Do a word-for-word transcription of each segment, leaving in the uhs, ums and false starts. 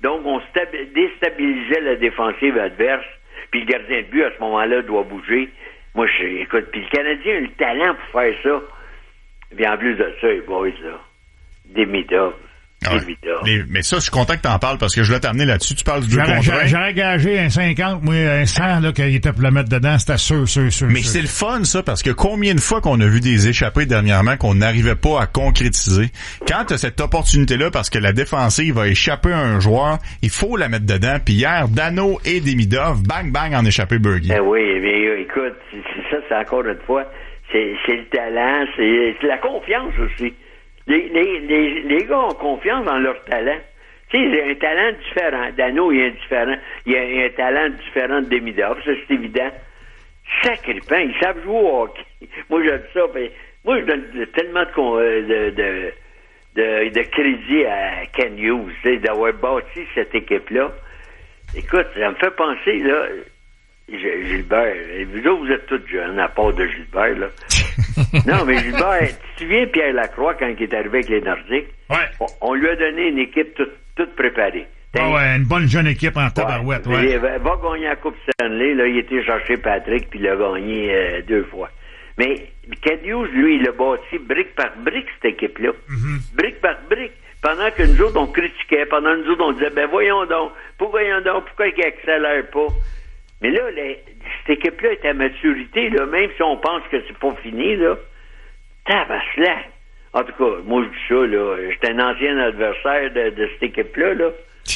Donc, on stabi- déstabilisait la défensive adverse, puis le gardien de but, à ce moment-là, doit bouger. Moi, je, écoute, puis le Canadien a le talent pour faire ça. Puis en plus de ça, les boys, là, des Demidov. Ouais. Les, mais ça, je suis content que t'en parles parce que je voulais t'amener là-dessus. Tu parles du deux J'aurais, contre un. j'aurais gagé un cinquante, moi, un cent, là, qu'il était pour le mettre dedans. C'était sûr, sûr, sûr. Mais sûr. c'est le fun, ça, parce que combien de fois qu'on a vu des échappées dernièrement qu'on n'arrivait pas à concrétiser. Quand t'as cette opportunité-là, parce que la défensive va échapper à un joueur, il faut la mettre dedans. Puis hier, Dano et Demidov, bang, bang, en échappé Bergie. Ben oui, mais écoute, c'est, c'est ça, c'est encore une fois, c'est, c'est le talent, c'est, c'est la confiance aussi. Les, les, les, les gars ont confiance dans leur talent. Tu sais, il a un talent différent. Dano, il a un différent. Il a, il a un talent différent de Demidov, ça c'est évident. Sacré pain, ils savent jouer au hockey. Moi, j'aime ça. Ben, moi, je donne tellement de, de, de, de, de crédit à Ken Hughes, tu sais, d'avoir bâti cette équipe-là. Écoute, ça me fait penser, là, Gilbert, vous autres, vous êtes tous jeunes, à part de Gilbert, là. Non, mais Gilbert, tu te souviens Pierre Lacroix quand il est arrivé avec les Nordiques? Ouais. On, on lui a donné une équipe toute, toute préparée. Ah ouais, une bonne jeune équipe en tabarouette, ouais. ouais. Il va, va gagner la Coupe Stanley, là, il était chercher Patrick, puis il a gagné euh, deux fois. Mais Ken Hughes, lui, il a bâti brique par brique, cette équipe-là. Mm-hmm. Brique par brique. Pendant que nous autres, on critiquait, pendant que nous autres, on disait, ben voyons donc, pourquoi, voyons donc, pourquoi il accélère pas? Mais là, les, cette équipe-là est à maturité, là, même si on pense que c'est pas fini, là. Tabasse-là. En tout cas, moi, je dis ça, là. J'étais un ancien adversaire de, de cette équipe-là, là.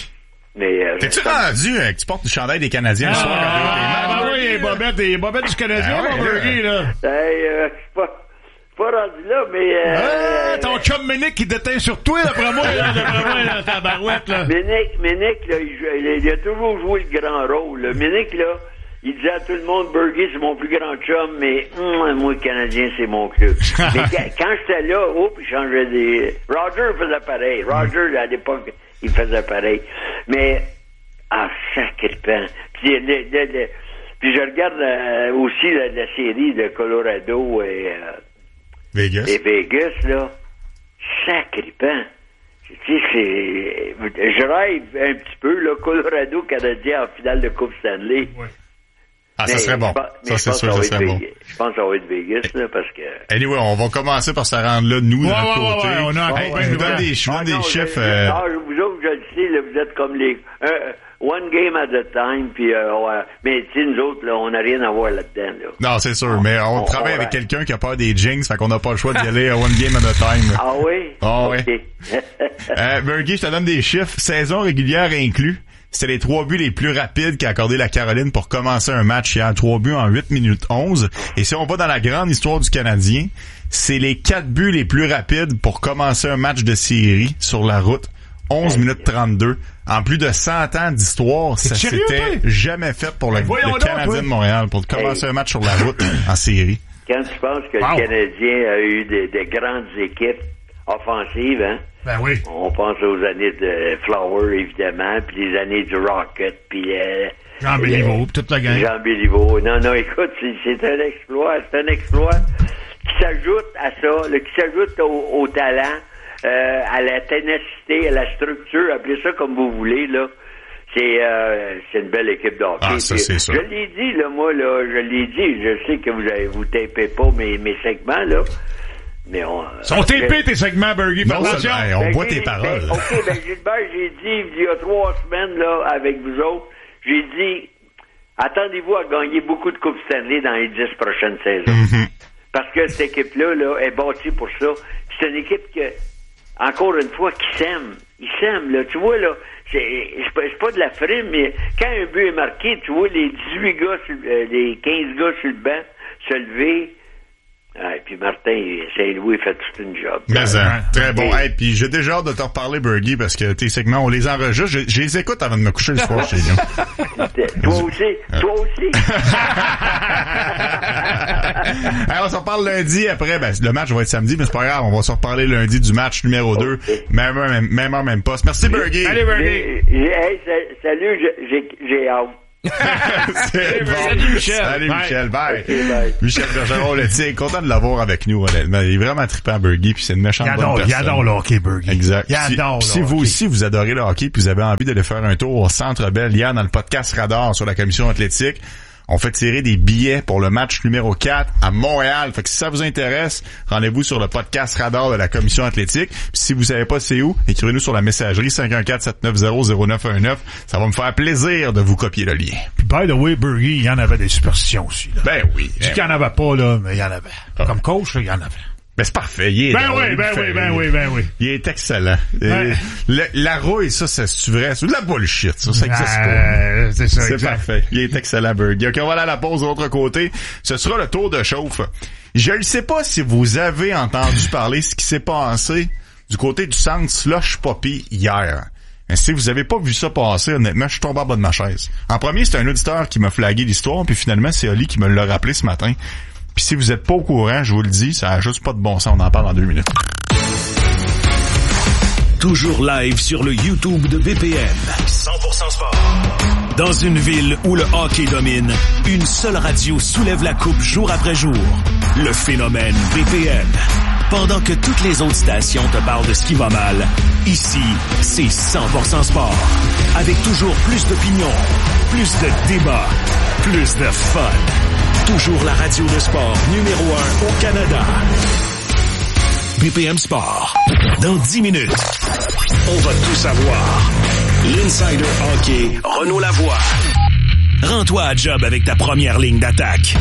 Mais, euh, T'es-tu rendu euh, que tu portes le chandail des Canadiens ah, le soir? Ah, ah ben oui, les bobettes, les bobettes du Canadien, ah, mon ouais, Bergie, là. Hey, euh, je suis pas, pas rendu là, mais... Euh, ah, ton chum Ménic qui déteint sur toi, d'après moi, là, d'après moi, là, ta barouette, là. Ménic, Ménic, là, il, il, il a toujours joué le grand rôle, là. Ménic, là, il disait à tout le monde, Bergie, c'est mon plus grand chum, mais hum, moi, le Canadien, c'est mon club. Mais quand, quand j'étais là, oh, puis il changeait des... Roger faisait pareil. Roger, à l'époque, il faisait pareil. Mais, ah, sacré pan. Puis, le, le, le, puis je regarde euh, aussi la, la série de Colorado et, euh, Vegas. et Vegas, là. Sacré pan. Tu sais, c'est... Je rêve un petit peu, là, Colorado, Canadien en finale de Coupe Stanley. Ouais. Ah, ça serait bon. Ça, c'est sûr, ça serait bon. Je pense que ça va être Vegas, là, parce que... Anyway, on va commencer par se rendre là, nous, de ouais, notre ouais, côté. Ouais, on a hey, ouais, je vous ouais. donne des, je vous donne ah, des non, chiffres. Je, euh... ah, vous autres, je le sais, là, vous êtes comme les... Euh, one game at a time, puis... Euh, ouais, mais, tu sais, nous autres, là, on n'a rien à voir là-dedans, là. Non, c'est sûr, mais on, on travaille on, avec ouais. quelqu'un qui a peur des jinx, fait qu'on n'a pas le choix d'y aller à one game at a time. Ah oui? Ah okay. oui. euh, Bergie, je te donne des chiffres. Saison régulière inclus. C'était les trois buts les plus rapides qu'a accordé la Caroline pour commencer un match hier. Trois buts en huit minutes onze. Et si on va dans la grande histoire du Canadien, c'est les quatre buts les plus rapides pour commencer un match de série sur la route. onze minutes trente-deux. En plus de cent ans d'histoire, ça sérieux, s'était toi? jamais fait pour le, le Canadien donc, de Montréal pour commencer hey. un match sur la route en série. Quand tu penses que wow. le Canadien a eu des, des grandes équipes offensives, hein? Ben oui. On pense aux années de Flower, évidemment, puis les années du Rocket, puis... Euh, Jean Béliveau, puis toute la gang. Jean Béliveau. Non, non, écoute, c'est, c'est un exploit, c'est un exploit qui s'ajoute à ça, là, qui s'ajoute au, au talent, euh, à la ténacité, à la structure, appelez ça comme vous voulez, là. C'est, euh, c'est une belle équipe de hockey. Ah, ça, c'est ça. Je l'ai dit, là, moi, là, je l'ai dit, je sais que vous avez, vous tapez pas mes, mes segments, là. Mais on... Sont tapés tes segments, Bergie. Non, attention. Ben, on ben, boit tes paroles. Ben, OK, ben Gilbert, j'ai dit, il y a trois semaines, là, avec vous autres, j'ai dit, attendez-vous à gagner beaucoup de Coupes Stanley dans les dix prochaines saisons. Mm-hmm. Parce que cette équipe-là, là, est bâtie pour ça. C'est une équipe que, encore une fois, qui s'aime. Ils s'aiment, là. Tu vois, là, c'est, c'est, pas, c'est pas de la frime, mais quand un but est marqué, tu vois les dix-huit gars, sur, euh, les quinze gars sur le banc se lever. Ah, et puis Martin Saint-Louis fait toute une job. Mais hein, très bon. Et hey, puis j'ai déjà hâte de te reparler, Bergie, parce que tes segments, on les enregistre. Je, je les écoute avant de me coucher le soir chez nous. Toi aussi, toi aussi. Hey, on se reparle lundi après. Ben, le match va être samedi, mais c'est pas grave. On va se reparler lundi du match numéro deux. Okay. Même heure, même, même heure, même poste. Merci, Bergie. Allez, Bergie. Hey, salut, j'ai, j'ai hâte. C'est bon. Salut, Michel. Salut, Bye. Michel. Bye. Ok, bye. Michel Bergeron, le tient, content de l'avoir avec nous, honnêtement. Il est vraiment trippant, Bergy, puis c'est une méchante Il bonne adore, il personne. adore le hockey, Bergy. Exact. Il Si, adore si le vous hockey. aussi, vous adorez le hockey, puis vous avez envie d'aller faire un tour au Centre Bell hier dans le podcast Radar sur la commission athlétique, on fait tirer des billets pour le match numéro quatre à Montréal. Fait que si ça vous intéresse, rendez-vous sur le podcast Radar de la commission athlétique. Puis si vous savez pas c'est où, écrivez-nous sur la messagerie cinq un quatre, sept neuf zéro, zéro neuf un neuf. Ça va me faire plaisir de vous copier le lien. Puis, by the way, Bergy, il y en avait des superstitions aussi, là. Ben oui. Je dis qu'il y en avait pas, là, mais il y en avait. Ah. Comme coach, là, il y en avait. Ben c'est parfait. Il est Ben drôle, oui, il ben fait oui, ben rire. oui, ben oui. Il est excellent. Ouais. Euh, le- la rouille, ça, c'est c'est vrai. C'est de la bullshit, ça. Ça existe pas. Euh, c'est ça, C'est exact. parfait. Il est excellent, Bergy. OK, on va aller à la pause de l'autre côté. Ce sera le tour de chauffe. Je ne sais pas si vous avez entendu parler ce qui s'est passé du côté du centre Slush Poppy hier. Mais si vous avez pas vu ça passer, honnêtement, je suis tombé en bas de ma chaise. En premier, c'est un auditeur qui m'a flagué l'histoire, puis finalement, c'est Oli qui me l'a rappelé ce matin. Puis si vous êtes pas au courant, je vous le dis, ça a juste pas de bon sens. On en parle en deux minutes. Toujours live sur le YouTube de B P M. cent pour cent sport. Dans une ville où le hockey domine, une seule radio soulève la coupe jour après jour. Le phénomène B P M. Pendant que toutes les autres stations te parlent de ce qui va mal, ici, c'est cent pour cent sport. Avec toujours plus d'opinions, plus de débats, plus de fun. Toujours la radio de sport numéro un au Canada. B P M Sport. Dans dix minutes, on va tout savoir. L'Insider Hockey, Renaud Lavoie. Rends-toi à job avec ta première ligne d'attaque.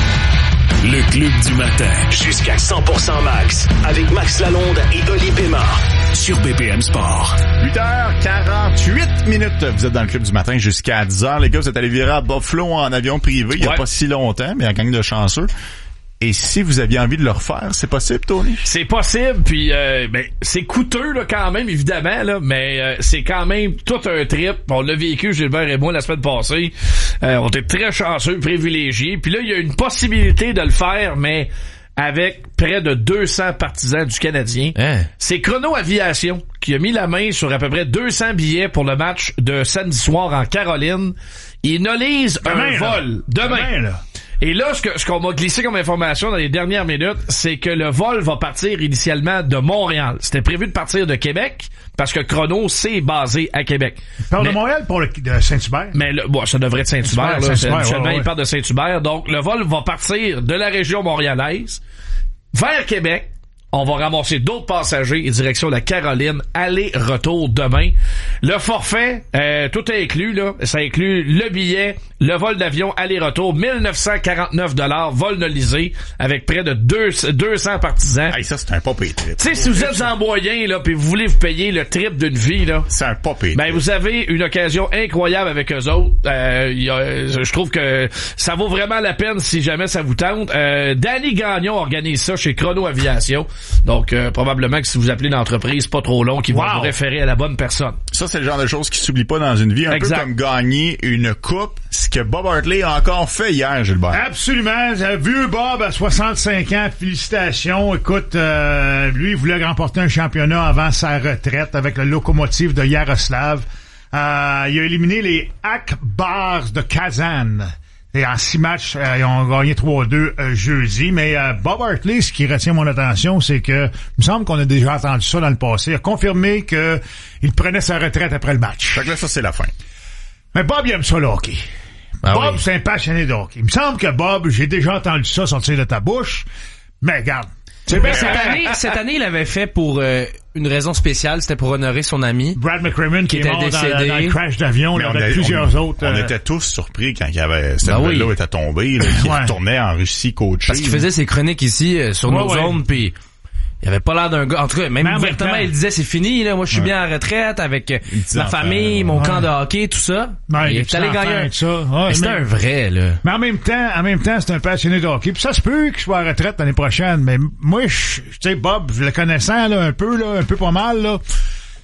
Le Club du matin, jusqu'à cent pour cent max, avec Max Lalonde et Oli Pema, sur B P M Sport. huit heures quarante-huit minutes. Vous êtes dans le club du matin jusqu'à dix heures. Les gars, vous êtes allés virer à Buffalo en avion privé il y a Ouais. pas si longtemps, mais en gang de chanceux. Et si vous aviez envie de le refaire, c'est possible, Tony? C'est possible, puis euh, ben, c'est coûteux là quand même, évidemment, là, mais euh, c'est quand même tout un trip. On l'a vécu, Gilbert et moi, la semaine passée. Euh, on était très chanceux, privilégiés. Puis là, il y a une possibilité de le faire, mais avec près de deux cents partisans du Canadien. Hein? C'est Chrono Aviation qui a mis la main sur à peu près deux cents billets pour le match de samedi soir en Caroline. Ils nolisent un Demain, là. vol demain. Demain, là. Et là, ce que ce qu'on m'a glissé comme information dans les dernières minutes, c'est que le vol va partir initialement de Montréal. C'était prévu de partir de Québec, parce que Chrono, c'est basé à Québec. Parle Mais- de Montréal pour le, de Saint-Hubert. Mais le, bon, ça devrait être Saint-Hubert. Saint-Hubert, Là. Saint-Hubert, Habituellement, ouais, ouais. il part de Saint-Hubert. Donc, le vol va partir de la région montréalaise vers Québec. On va ramasser d'autres passagers et direction la Caroline, aller-retour demain. Le forfait, euh, tout est inclus, là. Ça inclut le billet, le vol d'avion, aller-retour, mille neuf cent quarante-neuf dollars, vol nolisé, avec près de deux, deux cents partisans. Hey, ça, c'est un pas payé trip. Tu sais, si vous êtes en moyen, là, puis vous voulez vous payer le trip d'une vie, là, C'est un pas payé ben, trip. vous avez une occasion incroyable avec eux autres. Euh, y a- je trouve que ça vaut vraiment la peine si jamais ça vous tente. Euh, Danny Gagnon organise ça chez Chrono Aviation. Donc, euh, probablement que si vous appelez l'entreprise pas trop long, qu'ils vont Wow. vous référer à la bonne personne. Ça, c'est le genre de choses qui s'oublie pas dans une vie. Un Exact. peu comme gagner une coupe, ce que Bob Hartley a encore fait hier, Gilbert. Absolument. J'ai vu Bob à soixante-cinq ans. Félicitations. Écoute, euh, lui, il voulait remporter un championnat avant sa retraite avec le locomotive de Yaroslav. Euh, il a éliminé les Akbars de Kazan. Et en six matchs, euh, ils ont gagné trois deux euh, jeudi. Mais euh, Bob Hartley, ce qui retient mon attention, c'est que il me semble qu'on a déjà entendu ça dans le passé. Il a confirmé que il prenait sa retraite après le match. Fait que là, ça, c'est la fin. Mais Bob, il aime ça, le hockey. Ah Bob, oui. c'est un passionné de hockey. Il me semble que Bob, j'ai déjà entendu ça sortir de ta bouche, mais regarde. C'est bien, Cette année, cette année, il avait fait pour euh, une raison spéciale, c'était pour honorer son ami. Brad McCrimmon qui, Qui est était mort dans, décédé. dans le crash d'avion, Mais là, on, avec a- plusieurs on- autres. on euh, était tous surpris quand il y avait, cette Ben nouvelle-là oui. était tombée, là, qu'il Ouais. retournait en Russie coaché. Parce qu'il faisait ses chroniques ici euh, sur Ouais, nos ouais. zones, puis il avait pas l'air d'un gars. En tout cas, même Mais en même ouvertement, temps- il disait c'est fini, là, moi je suis Ouais. bien en retraite avec euh, petits ma enfants, famille, mon ouais. camp de hockey, tout ça. Ouais, il les est allé petits gagner enfants un... et tout ça. Ouais, Mais c'était mais- un vrai, là. Mais en même temps, en même temps, c'est un passionné de hockey. Puis ça se peut qu'il soit en retraite l'année prochaine. Mais moi, je- tu sais, Bob, je le connaissant là, un peu, là, un peu pas mal, là.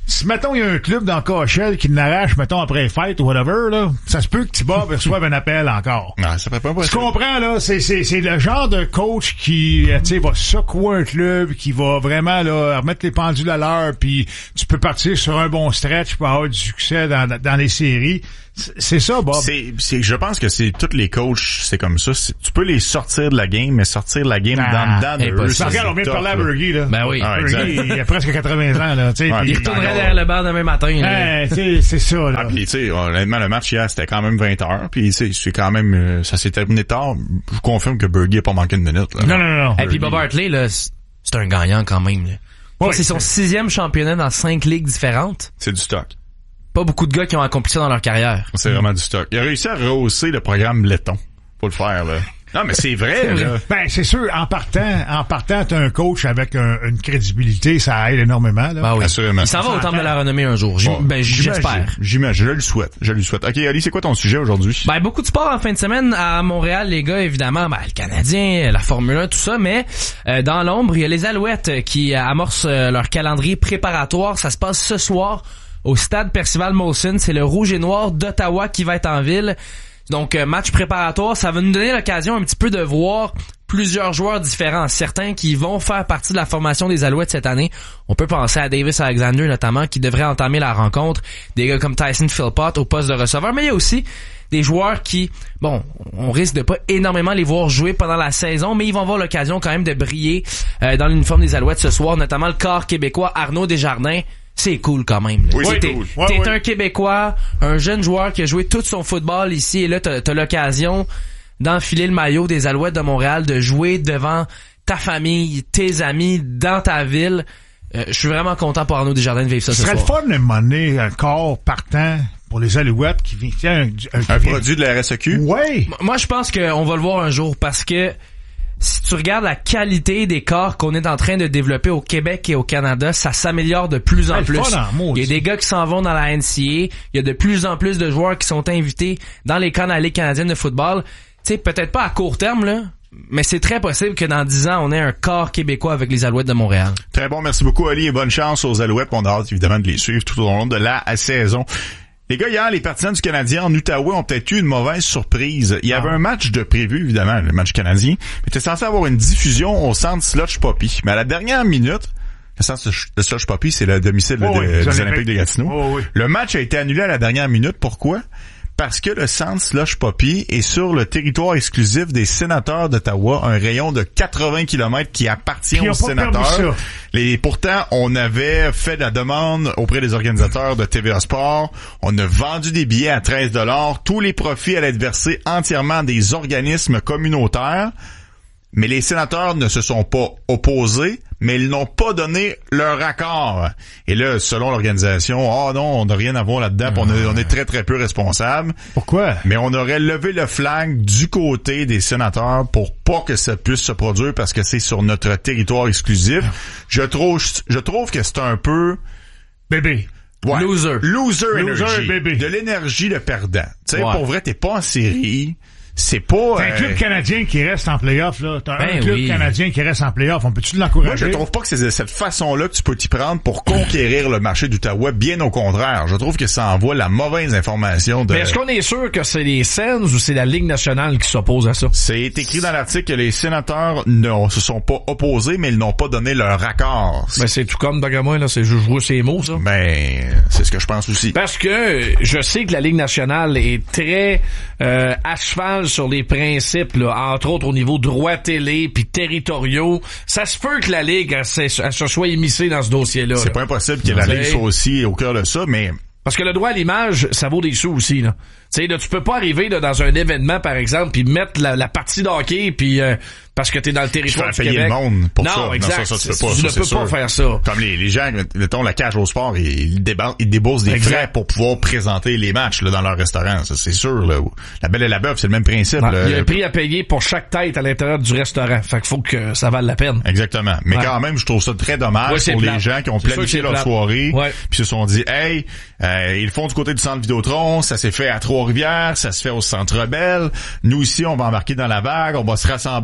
Si, mettons, il y a un club dans Coachelle qui l'arrache, mettons, après les fêtes ou whatever, là, ça se peut que Thibaut reçoive un appel encore. Non, ça fait pas Tu comprends, là? C'est, c'est, c'est le genre de coach qui, tu sais, va secouer un club, qui va vraiment, là, remettre les pendules à l'heure, puis tu peux partir sur un bon stretch pour avoir du succès dans, dans les séries. C'est ça, Bob. C'est, c'est, je pense que c'est tous les coachs, c'est comme ça. C'est, tu peux les sortir de la game, mais sortir de la game ah, dans dedans de eux. Ça, regarde, on vient de parler à Bergie, là. Ben oui. Ah, Bergie, il a presque quatre-vingts ans, là. Tu sais, ouais, Il retournerait derrière le bar demain matin. Hey, c'est, c'est ça, là. Ah, puis tu sais, honnêtement, le match hier, c'était quand même vingt heures. Puis c'est, c'est quand même, euh, ça s'est terminé tard. Je vous confirme que Bergie a pas manqué une minute, là. Non, non, non. Et puis Bob Hartley, là, c'est un gagnant quand même, là. Ouais, c'est son sixième championnat dans cinq ligues différentes. C'est du stock. Pas beaucoup de gars qui ont accompli ça dans leur carrière. C'est vraiment du stock. Il a réussi à rehausser le programme laiton. Faut le faire, là. Non, mais c'est vrai, C'est vrai. là. Ben, c'est sûr, en partant, en partant, t'as un coach avec un- une crédibilité, ça aide énormément, là. Ben oui. Assurément. Il s'en va au temple de la renommée un jour. J'im- Bon, ben, j'espère. J'imagine. Je le souhaite. Je le souhaite. OK, Ali, c'est quoi ton sujet aujourd'hui? Ben, beaucoup de sport en fin de semaine à Montréal, les gars, évidemment. Ben, le Canadien, la Formule un, tout ça, mais euh, dans l'ombre, il y a les Alouettes qui amorcent euh, leur calendrier préparatoire. Ça se passe ce soir au stade Percival Molson. C'est le Rouge et Noir d'Ottawa qui va être en ville. Donc, euh, match préparatoire, ça va nous donner l'occasion un petit peu de voir plusieurs joueurs différents. Certains qui vont faire partie de la formation des Alouettes cette année. On peut penser à Davis Alexander, notamment, qui devrait entamer la rencontre. Des gars comme Tyson Philpott au poste de receveur. Mais il y a aussi des joueurs qui, bon, on risque de pas énormément les voir jouer pendant la saison, mais ils vont avoir l'occasion quand même de briller euh, dans l'uniforme des Alouettes ce soir, notamment le corps québécois Arnaud Desjardins. C'est cool quand même. Là. Oui, c'est T'es, cool. Ouais, t'es ouais. un Québécois, un jeune joueur qui a joué tout son football ici, et là t'as, t'as l'occasion d'enfiler le maillot des Alouettes de Montréal, de jouer devant ta famille, tes amis, dans ta ville. Euh, je suis vraiment content pour Arnaud Desjardins de vivre ça Ce ce serait soir. le fun de mener un corps partant pour les Alouettes qui vient, tiens, un, un, Un qui vient- produit de la R S E Q? Ouais. Moi, je pense qu'on va le voir un jour parce que si tu regardes la qualité des corps qu'on est en train de développer au Québec et au Canada, ça s'améliore de plus en Ah, le plus. fun en maudit. Il y a des gars qui s'en vont dans la N C A A. Il y a de plus en plus de joueurs qui sont invités dans les camps de la Ligue canadienne de football. Tu sais, peut-être pas à court terme, là, mais c'est très possible que dans dix ans, on ait un corps québécois avec les Alouettes de Montréal. Très bon, merci beaucoup, Ali, et bonne chance aux Alouettes. On a hâte, évidemment, de les suivre tout au long de la saison. Les gars, hier, les partisans du Canadien en Outaouais ont peut-être eu une mauvaise surprise. Il y avait Ah. un match de prévu, évidemment, le match canadien, mais t'es censé avoir une diffusion au centre Slush Poppy. Mais à la dernière minute, le centre de Slush Poppy, c'est le domicile Oh de- oui, des les Olympiques Olympiques. de Gatineau. Oh oui. Le match a été annulé à la dernière minute. Pourquoi? Parce que le centre Slush Poppy est sur le territoire exclusif des sénateurs d'Ottawa, un rayon de quatre-vingts kilomètres qui appartient Puis ils aux ont pas permis sénateurs. ça. Les, pourtant, on avait fait la demande auprès des organisateurs de T V A Sport. On a vendu des billets à treize dollars. Tous les profits allaient être versés entièrement à des organismes communautaires. Mais les sénateurs ne se sont pas opposés, mais ils n'ont pas donné leur accord. Et là, selon l'organisation, ah non, on n'a rien à voir là-dedans, puis on, est- on est très très peu responsables. Pourquoi? Mais on aurait levé le flag du côté des sénateurs pour pas que ça puisse se produire parce que c'est sur notre territoire exclusif. Je trouve, je trouve que c'est un peu... Bébé. Ouais. Loser. Loser Loser, energy. baby. De l'énergie de perdant. Tu sais, Ouais. pour vrai, t'es pas en série. C'est pas... T'as un euh, club canadien qui reste en playoff, là. T'as un Ben club oui. canadien qui reste en playoff. On peut-tu Moi, l'encourager? je trouve pas que c'est de cette façon-là que tu peux t'y prendre pour conquérir le marché d'Outaouais. Bien au contraire. Je trouve que ça envoie la mauvaise information de... Mais est-ce qu'on est sûr que c'est les Sens ou c'est la Ligue nationale qui s'oppose à ça? C'est écrit dans l'article que les sénateurs ne se sont pas opposés, mais ils n'ont pas donné leur accord. Ben, c'est tout comme dans moi, là, c'est juste jouer ces mots, ça. Ben, c'est ce que je pense aussi. Parce que je sais que la Ligue nationale est très euh, à cheval sur les principes, là, entre autres au niveau droit télé puis territoriaux. Ça se peut que la Ligue elle, se- elle se soit émissée dans ce dossier-là. C'est là. pas impossible que la C'est- Ligue soit aussi au cœur de ça, mais Parce que le droit à l'image, ça vaut des sous aussi, là. Tu sais, là, tu peux pas arriver là, dans un événement, par exemple, puis mettre la, la partie de hockey, puis euh, parce que t'es dans le territoire faire du payer Québec. le monde pour non, ça. Exact. Non, ça, ça, tu peux C'est- pas, tu ça, ne c'est peux sûr. pas faire ça. Comme les, les gens, mettons, la cage au sport, ils, ils, déboursent, ils déboursent des Exact. frais pour pouvoir présenter les matchs là, dans leur restaurant. Ça, c'est sûr. Là. La Belle et la Bœuf, c'est le même principe. Ouais, là. il y a un prix à payer pour chaque tête à l'intérieur du restaurant. Fait qu'il faut que ça vale la peine. Exactement. Mais Ouais. quand même, je trouve ça très dommage Ouais, c'est pour plate. les gens qui ont C'est sûr planifié que c'est leur plate. soirée, Ouais. puis se sont dit, hey, euh, ils le font du côté du centre Vidéotron, ça s'est fait à Trois-Rivières, ça se fait au Centre Bell. Nous ici, on va embarquer dans la vague, on va se rassembler en gang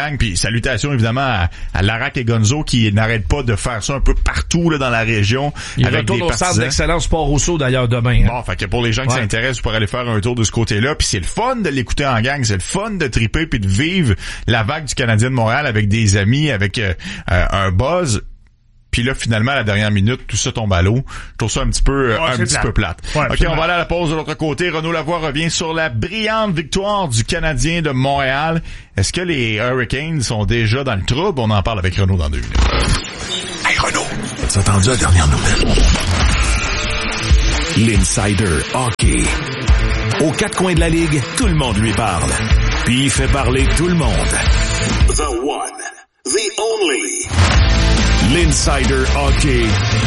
gang. Puis salutations évidemment à, à Larac et Gonzo qui n'arrêtent pas de faire ça un peu partout là dans la région. Il avec retourne des au partisans. centre d'excellence Port-Rousseau d'ailleurs demain. Hein. Bon, fait que pour les gens qui ouais. s'intéressent, vous pourrez aller faire un tour de ce côté-là. Puis c'est le fun de l'écouter en gang, c'est le fun de triper puis de vivre la vague du Canadien de Montréal avec des amis, avec euh, euh, un buzz. Puis là, finalement, à la dernière minute, tout ça tombe à l'eau. Je trouve ça un petit peu, ouais, un petit plate. peu plate. Ouais, OK, absolument. on va aller à la pause de l'autre côté. Renaud Lavoie revient sur la brillante victoire du Canadien de Montréal. Est-ce que les Hurricanes sont déjà dans le trouble? On en parle avec Renaud dans deux minutes. Hey Renaud, t'as entendu la dernière nouvelle? L'Insider Hockey. Aux quatre coins de la Ligue, tout le monde lui parle. Puis il fait parler tout le monde. The one, the only. L'Insider Hockey.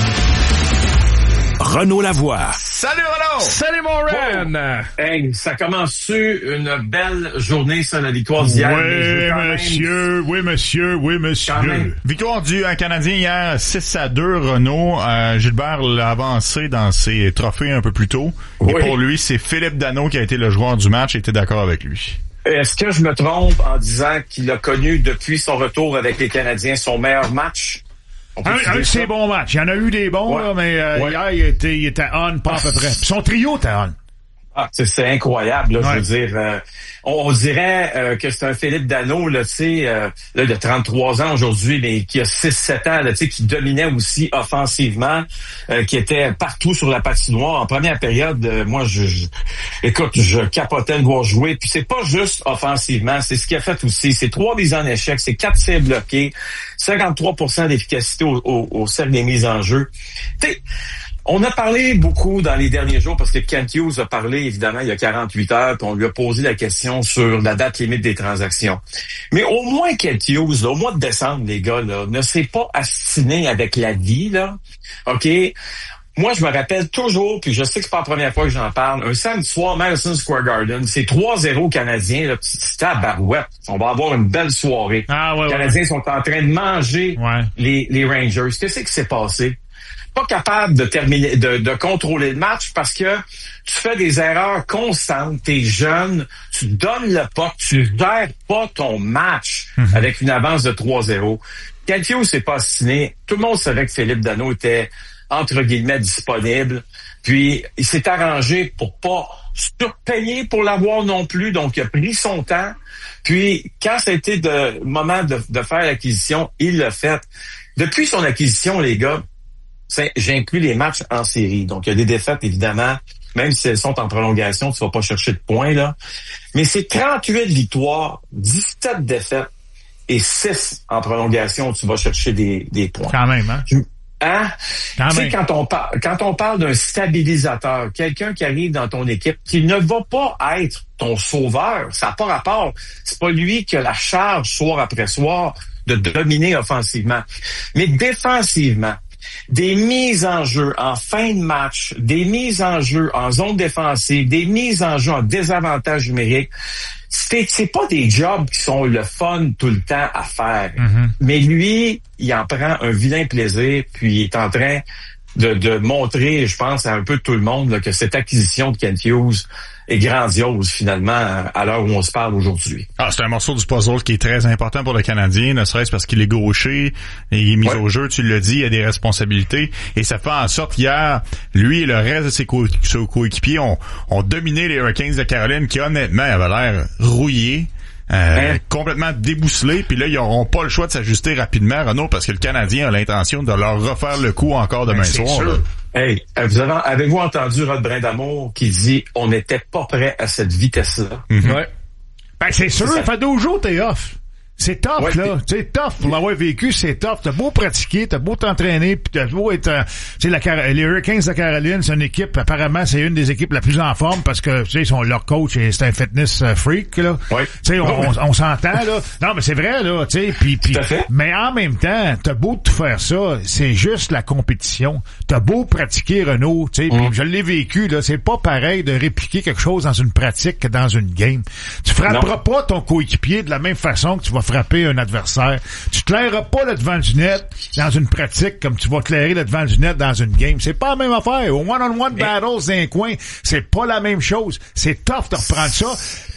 Renaud Lavoie. Salut Renaud! Salut mon Ren! Hey, ça commence-tu une belle journée sur la victoire d'hier? Oui, monsieur, même... oui, monsieur, oui, monsieur. Victoire du un Canadien hier, six à deux, Renaud. Euh, Gilbert l'a avancé dans ses trophées un peu plus tôt. Oui. Et pour lui, c'est Philippe Danault qui a été le joueur du match. Était d'accord avec lui. Est-ce que je me trompe en disant qu'il a connu depuis son retour avec les Canadiens son meilleur match? Un, un de ses bons matchs. Il y en a eu des bons, ouais. là, mais euh, ouais. hier, il était, il était on, pas à peu près. Puis son trio était on. Ah, c'est, c'est incroyable, là, ouais. je veux dire. Euh, on, on dirait euh, que c'est un Philippe Danault, là, tu sais, euh, là, de trente-trois ans aujourd'hui, mais qui a six sept ans, là, tu sais, qui dominait aussi offensivement, euh, qui était partout sur la patinoire. En première période, euh, moi, je, je, écoute, je capotais de voir jouer. Puis c'est pas juste offensivement, c'est ce qu'il a fait aussi. C'est trois mises en échec, c'est quatre tirs bloqués, cinquante-trois pour cent d'efficacité au, au, au cercle des mises en jeu. Tu sais, on a parlé beaucoup dans les derniers jours parce que Kent Hughes a parlé, évidemment, il y a quarante-huit heures, puis on lui a posé la question sur la date limite des transactions. Mais au moins Kent Hughes, là, au mois de décembre, les gars, là, ne s'est pas astiné avec la vie, là. OK? Moi, je me rappelle toujours, puis je sais que c'est pas la première fois que j'en parle, un samedi soir, Madison Square Garden, c'est trois zéro Canadiens, là, c'était à barouette. On va avoir une belle soirée. Ah, ouais, les Canadiens ouais. sont en train de manger ouais. les, les Rangers. Qu'est-ce qui s'est passé? Pas capable de terminer, de, de contrôler le match parce que tu fais des erreurs constantes, t'es jeune, tu donnes le pas, tu gères pas ton match mm-hmm. avec une avance de trois zéro. Kent Hughes s'est pas assassiné. Tout le monde savait que Philippe Danault était, entre guillemets, disponible. Puis, il s'est arrangé pour pas surpayer pour l'avoir non plus. Donc, il a pris son temps. Puis, quand c'était le moment de, de faire l'acquisition, il l'a fait. Depuis son acquisition, les gars, j'inclus les matchs en série. Donc, il y a des défaites, évidemment. Même si elles sont en prolongation, tu vas pas chercher de points, là. Mais c'est trente-huit victoires, dix-sept défaites et six en prolongation, tu vas chercher des, des points. Quand même, hein? Hein? Quand tu sais, même. quand on, par- quand on parle d'un stabilisateur, quelqu'un qui arrive dans ton équipe, qui ne va pas être ton sauveur, ça n'a pas rapport. C'est pas lui qui a la charge, soir après soir, de dominer offensivement. Mais défensivement, des mises en jeu en fin de match, des mises en jeu en zone défensive, des mises en jeu en désavantage numérique, c'est, c'est pas des jobs qui sont le fun tout le temps à faire. Mm-hmm. Mais lui, il en prend un vilain plaisir, puis il est en train de, de montrer, je pense, à un peu tout le monde là, que cette acquisition de Kent Hughes est grandiose, finalement, à l'heure où on se parle aujourd'hui. Ah, c'est un morceau du puzzle qui est très important pour le Canadien, ne serait-ce parce qu'il est gaucher, il est mis ouais. au jeu, tu l'as dit, il a des responsabilités, et ça fait en sorte qu'hier, lui et le reste de ses, co- ses coéquipiers ont, ont dominé les Hurricanes de Caroline, qui honnêtement avaient l'air rouillés. Euh, hein? Complètement débousselés, puis là, ils n'auront pas le choix de s'ajuster rapidement, Renaud, parce que le Canadien a l'intention de leur refaire le coup encore demain ben, soir. Là. Hey, vous avez, avez-vous entendu Rod Brindamour qui dit « On n'était pas prêt à cette vitesse-là mm-hmm. ». Ouais. Ben, c'est sûr, ça fait deux jours t'es off. C'est tough, ouais, là. Tu sais, tough pour l'avoir vécu, c'est tough. T'as beau pratiquer, t'as beau t'entraîner, puis t'as beau être... Euh, tu sais, la Car- les Hurricanes de Caroline, c'est une équipe, apparemment, c'est une des équipes la plus en forme parce que, tu sais, son, leur coach, c'est un fitness freak, là. Ouais. Tu sais, on, on, on s'entend, là. Non, mais c'est vrai, là, tu sais, puis... puis mais en même temps, t'as beau tout faire ça, c'est juste la compétition. T'as beau pratiquer, Renaud, tu sais, mm. puis je l'ai vécu, là, c'est pas pareil de répliquer quelque chose dans une pratique que dans une game. Tu frapperas non. pas ton coéquipier de la même façon que tu vas frapper un adversaire. Tu claireras pas le devant du net dans une pratique comme tu vas clairer le devant du net dans une game. C'est pas la même affaire. Au one-on-one battles dans un coin, c'est pas la même chose. C'est tough de reprendre ça.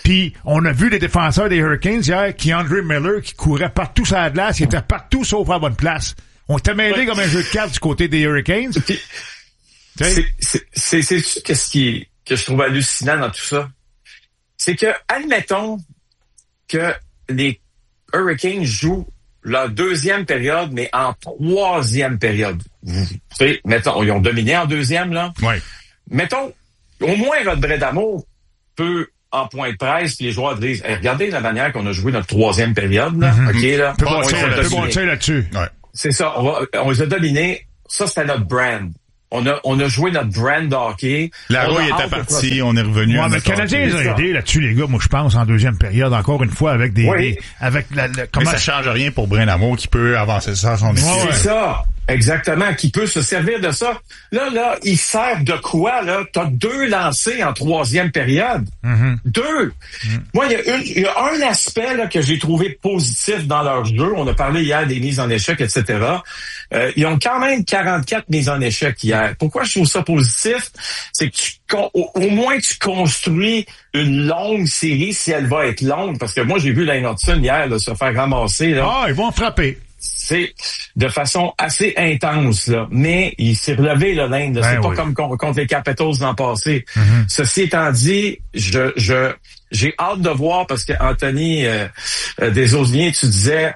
Puis, on a vu les défenseurs des Hurricanes hier, qui Andre Miller, qui courait partout sur la glace, il était partout sauf à la bonne place. On était mêlé ouais. comme un jeu de cartes du côté des Hurricanes. Puis, c'est, c'est, c'est, c'est qu'est-ce qui est, que je trouve hallucinant dans tout ça? C'est que, admettons que les Hurricanes jouent leur deuxième période, mais en troisième période. Vous savez, mettons, ils ont dominé en deuxième, là. Oui. Mettons, au moins, Rod Bredamo peut, en point de presse, puis les joueurs disent, hey, regardez la manière qu'on a joué notre troisième période, là. Mm-hmm. OK, là. Peu bon, bon tir là-dessus. Ouais. C'est ça. On, va, on les a dominés. Ça, c'était notre brand. On a, on a joué notre brand de hockey. La rouille était partie, on est revenu. Ouais, mais le Canadien les a aidés là-dessus, les gars, moi, je pense, en deuxième période, encore une fois, avec des, oui. des avec la, la comment... Mais ça change rien pour Bredamo qui peut avancer ça à son équipe. C'est ça. Exactement, qui peut se servir de ça. Là, là, il sert de quoi, là? T'as deux lancés en troisième période. Mm-hmm. Deux. Mm-hmm. Moi, il y a une, il y a un aspect, là, que j'ai trouvé positif dans leur jeu. On a parlé hier des mises en échec, et cetera. Euh, ils ont quand même quarante-quatre mises en échec hier. Pourquoi je trouve ça positif? C'est que tu, au, au moins, tu construis une longue série si elle va être longue. Parce que moi, j'ai vu Lane Hudson hier, là, se faire ramasser, là. Ah, ils vont frapper. C'est de façon assez intense, là. Mais il s'est relevé, le Lane. Ben c'est oui. pas comme contre les Capitals l'an passé. Mm-hmm. Ceci étant dit, je, je, j'ai hâte de voir parce que Anthony euh, euh, Desosniers, tu disais,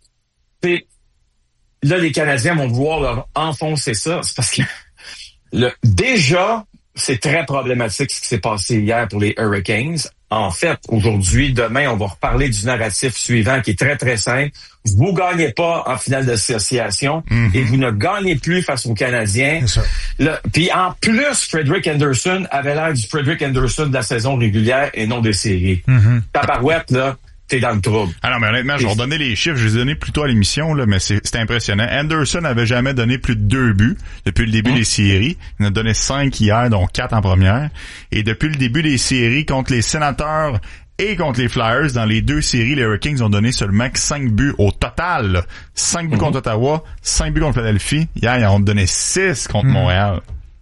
là, les Canadiens vont vouloir leur enfoncer ça. C'est parce que le, déjà, c'est très problématique ce qui s'est passé hier pour les Hurricanes. En fait, aujourd'hui, demain, on va reparler du narratif suivant qui est très, très simple. Vous gagnez pas en finale d'association mm-hmm. et vous ne gagnez plus face aux Canadiens. Puis en plus, Frederick Anderson avait l'air du Frederick Anderson de la saison régulière et non des séries. Mm-hmm. Tabarouette, là, t'es dans le trouble. Ah non, mais honnêtement, je vais redonner les chiffres. Je les ai donnés plus tôt à l'émission, là, mais c'est, c'est impressionnant. Anderson n'avait jamais donné plus de deux buts depuis le début mmh. des séries. Il en a donné cinq hier, dont quatre en première. Et depuis le début des séries, contre les Sénateurs et contre les Flyers, dans les deux séries, les Hurricanes ont donné seulement cinq buts au total. Là. cinq buts mmh. contre Ottawa, cinq buts contre Philadelphie. Hier, ils ont donné six contre mmh. Montréal.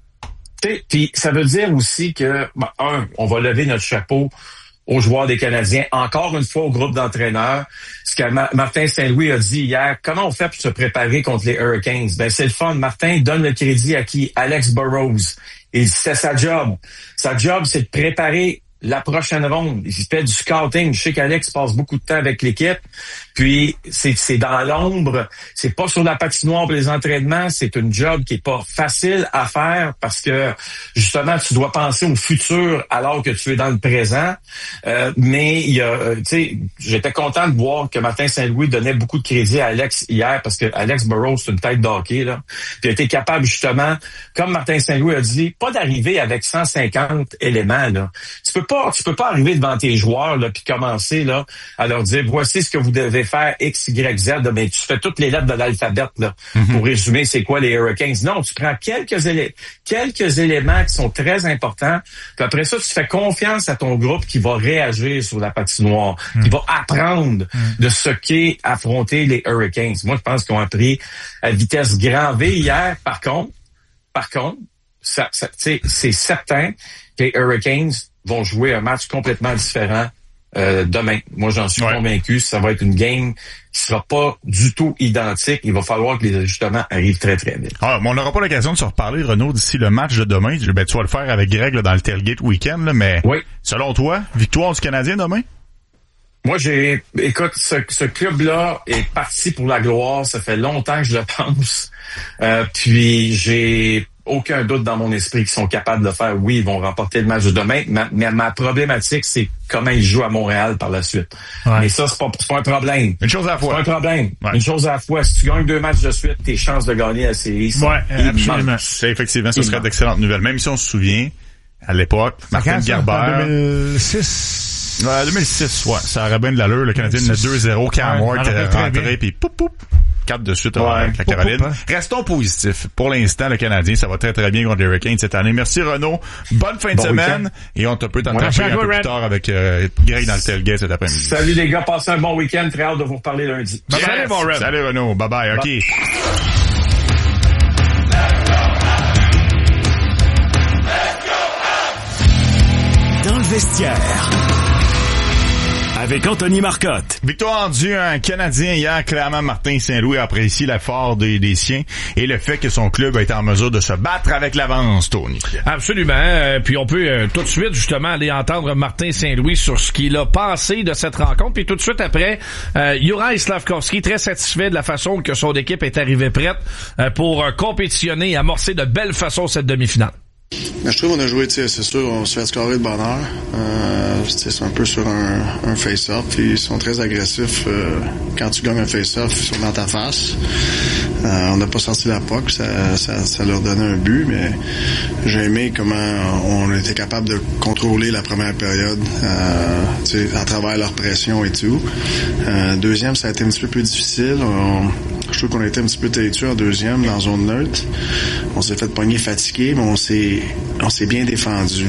Puis ça veut dire aussi que, ben, un, on va lever notre chapeau aux joueurs des Canadiens, encore une fois au groupe d'entraîneurs. Ce que Ma- Martin Saint-Louis a dit hier, comment on fait pour se préparer contre les Hurricanes? Ben c'est le fun. Martin donne le crédit à qui? Alex Burrows. Et c'est sa job. Sa job, c'est de préparer la prochaine ronde. Il fait du scouting. Je sais qu'Alex passe beaucoup de temps avec l'équipe. Puis, c'est, c'est dans l'ombre. C'est pas sur la patinoire pour les entraînements. C'est une job qui est pas facile à faire parce que, justement, tu dois penser au futur alors que tu es dans le présent. Euh, mais, il y a, tu sais, j'étais content de voir que Martin Saint-Louis donnait beaucoup de crédit à Alex hier parce que Alex Burrows, c'est une tête d'hockey, là. Puis, il a été capable, justement, comme Martin Saint-Louis a dit, pas d'arriver avec cent cinquante éléments, là. Tu peux pas, tu peux pas arriver devant tes joueurs, là, puis commencer, là, à leur dire, voici ce que vous devez faire X, Y, Z, là, mais tu fais toutes les lettres de l'alphabet, là, mm-hmm. pour résumer c'est quoi les Hurricanes. Non, tu prends quelques éléments, quelques éléments qui sont très importants, puis après ça, tu fais confiance à ton groupe qui va réagir sur la patinoire, mm-hmm. qui va apprendre mm-hmm. de ce qu'est affronter les Hurricanes. Moi, je pense qu'ils ont appris à vitesse grand V hier. Par contre, par contre, ça, ça, c'est certain que les Hurricanes vont jouer un match complètement différent euh, demain. Moi, j'en suis ouais. convaincu. Ça va être une game qui sera pas du tout identique. Il va falloir que les ajustements arrivent très, très vite. Ah, mais on n'aura pas l'occasion de se reparler, Renaud, d'ici le match de demain. Ben, tu vas le faire avec Greg là, dans le Tailgate Weekend, là, mais oui. selon toi, victoire du Canadien demain? Moi, j'ai... Écoute, ce, ce club-là est parti pour la gloire. Ça fait longtemps que je le pense. Euh, puis, j'ai aucun doute dans mon esprit qu'ils sont capables de faire. Oui, ils vont remporter le match de demain. Ma, ma, ma problématique, c'est comment ils jouent à Montréal par la suite. Ouais. Mais ça, c'est pas, c'est pas un problème. Une chose à la fois. C'est pas un problème. Ouais. Une chose à la fois. Si tu gagnes deux matchs de suite, tes chances de gagner la série sont ouais, absolument. C'est effectivement, ce serait d'excellentes nouvelles. Même si on se souvient, à l'époque, Martin Gerber... En deux mille six Ouais, deux mille six, ouais. Ça aurait bien de l'allure. Le Canadien a deux zéro, Cam Ward qui est rentré, puis poup, poup. quatre de suite ouais, avec la Caroline. Poup, poup, hein. Restons positifs. Pour l'instant, le Canadien, ça va très très bien contre les Hurricanes cette année. Merci Renaud. Bonne fin de bon semaine. Week-end. Et on te peut t'attraper un peu plus tard avec euh, Greg dans le tailgate cet après-midi. Salut les gars, passez un bon week-end. Très hâte de vous reparler lundi. Yes. Salut mon Red. Salut Renaud. Bye bye. OK. Bye. Dans le vestiaire. avec Anthony Marcotte. Victoire due à un Canadien hier, clairement Martin Saint-Louis apprécie l'effort des, des siens et le fait que son club a été en mesure de se battre avec l'avance, Tony. Absolument. Euh, puis on peut euh, tout de suite justement aller entendre Martin Saint-Louis sur ce qu'il a pensé de cette rencontre. Puis tout de suite après, euh, Juraj Slafkovský, très satisfait de la façon que son équipe est arrivée prête euh, pour euh, compétitionner et amorcer de belle façon cette demi-finale. Ben, je trouve qu'on a joué, c'est sûr, on se fait scorer de bonne heure. Euh, c'est un peu sur un, un face-off. Ils sont très agressifs euh, quand tu gagnes un face-off, ils sont dans ta face. Euh, on n'a pas sorti la puck, ça, ça, ça leur donnait un but, mais j'ai aimé comment on était capable de contrôler la première période euh, à travers leur pression et tout. Euh, deuxième, ça a été un petit peu plus difficile. On, je trouve qu'on a été un petit peu têtu en deuxième, dans zone neutre. On s'est fait pogner fatigué, mais on s'est on s'est bien défendu.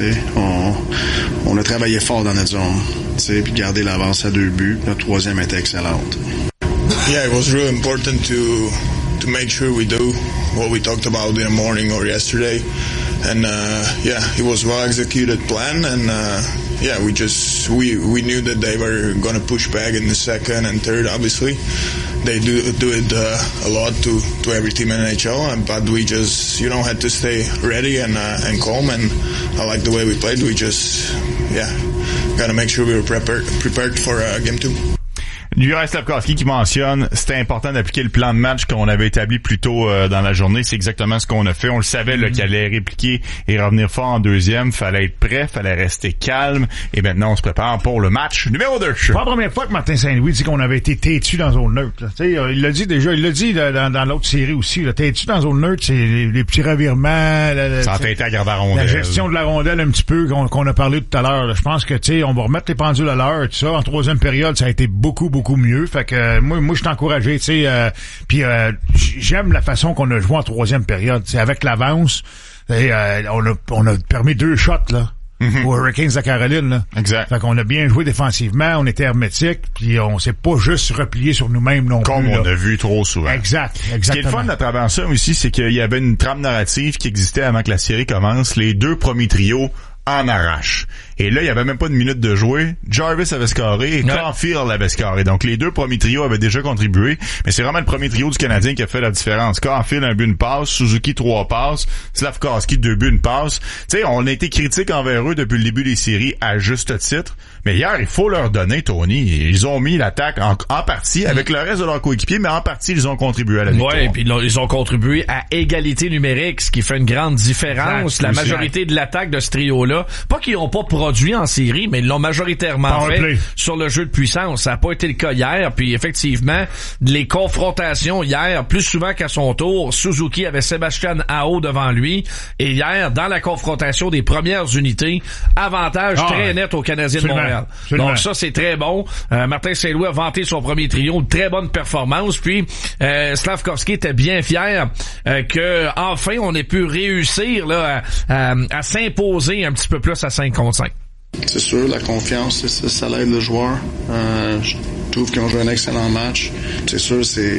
On, on a travaillé fort dans notre zone, puis gardé l'avance à deux buts. Notre troisième était excellente. Yeah, it was really important to to make sure we do what we talked about in the morning or yesterday, and uh, yeah, it was well executed plan, and uh, yeah, we just we we knew that they were going to push back in the second and third. Obviously, they do do it uh, a lot to to every team in N H L, but we just you know had to stay ready and uh, and calm, and I like the way we played. We just yeah, got to make sure we were prepared prepared for uh, game two. Juraj Slafkovský qui mentionne c'était important d'appliquer le plan de match qu'on avait établi plus tôt euh, dans la journée. C'est exactement ce qu'on a fait. On le savait là, qu'il allait répliquer et revenir fort en deuxième. Fallait être prêt, fallait rester calme. Et maintenant, on se prépare pour le match numéro deux. C'est pas la première fois que Martin Saint-Louis dit qu'on avait été têtu dans zone neutre. Là. Il l'a dit déjà, il l'a dit dans, dans l'autre série aussi. Là. Têtu dans zone neutre, c'est les, les petits revirements. La, la, ça a été à garder la rondelle. La gestion de la rondelle un petit peu qu'on, qu'on a parlé tout à l'heure. Là. Je pense que tu sais, on va remettre les pendules à l'heure. Tout ça. En troisième période, ça a été beaucoup, beaucoup mieux. Fait que Euh, moi, moi, je suis encouragé, tu sais. Euh, puis euh, j'aime la façon qu'on a joué en troisième période. C'est avec l'avance, et, euh, on a on a permis deux shots là. Mm-hmm. Aux Hurricanes de Caroline, là. Exact. Fait qu'on a bien joué défensivement, on était hermétique, puis on s'est pas juste replié sur nous-mêmes non Comme plus. Comme on là. a vu trop souvent. Exact, exactement. Ce qui est le fun à travers ça aussi, c'est qu'il y avait une trame narrative qui existait avant que la série commence. Les deux premiers trios en arrache. Et là, il y avait même pas une minute de jouer. Jarvis avait scoré et ouais. Caulfield avait scoré. Donc, les deux premiers trios avaient déjà contribué. Mais c'est vraiment le premier trio du Canadien qui a fait la différence. Caulfield, un but, une passe. Suzuki, trois passes. Slafkovský, deux buts, une passe. Tu sais, on a été critique envers eux depuis le début des séries à juste titre. Mais hier, il faut leur donner, Tony. Ils ont mis l'attaque en, en partie avec le reste de leurs coéquipiers, mais en partie, ils ont contribué à la victoire. Ouais, et puis ils ont contribué à égalité numérique, ce qui fait une grande différence. Exact. La majorité de l'attaque de ce trio-là, pas qu'ils n'ont pas produit en série, mais ils l'ont majoritairement Power fait play. Sur le jeu de puissance. Ça n'a pas été le cas hier, puis effectivement, les confrontations hier, plus souvent qu'à son tour, Suzuki avait Sébastien Aho devant lui, et hier, dans la confrontation des premières unités, avantage ah, très net aux Canadiens de Montréal. Absolument. Donc ça, c'est très bon. Euh, Martin Saint-Louis a vanté son premier trio, une très bonne performance, puis euh, Slafkovský était bien fier euh, que enfin on ait pu réussir là à, à, à s'imposer un petit peu plus à cinq contre cinq. C'est sûr, la confiance, c'est ça, ça l'aide le joueur. Euh, je trouve qu'ils ont joué un excellent match. C'est sûr, c'est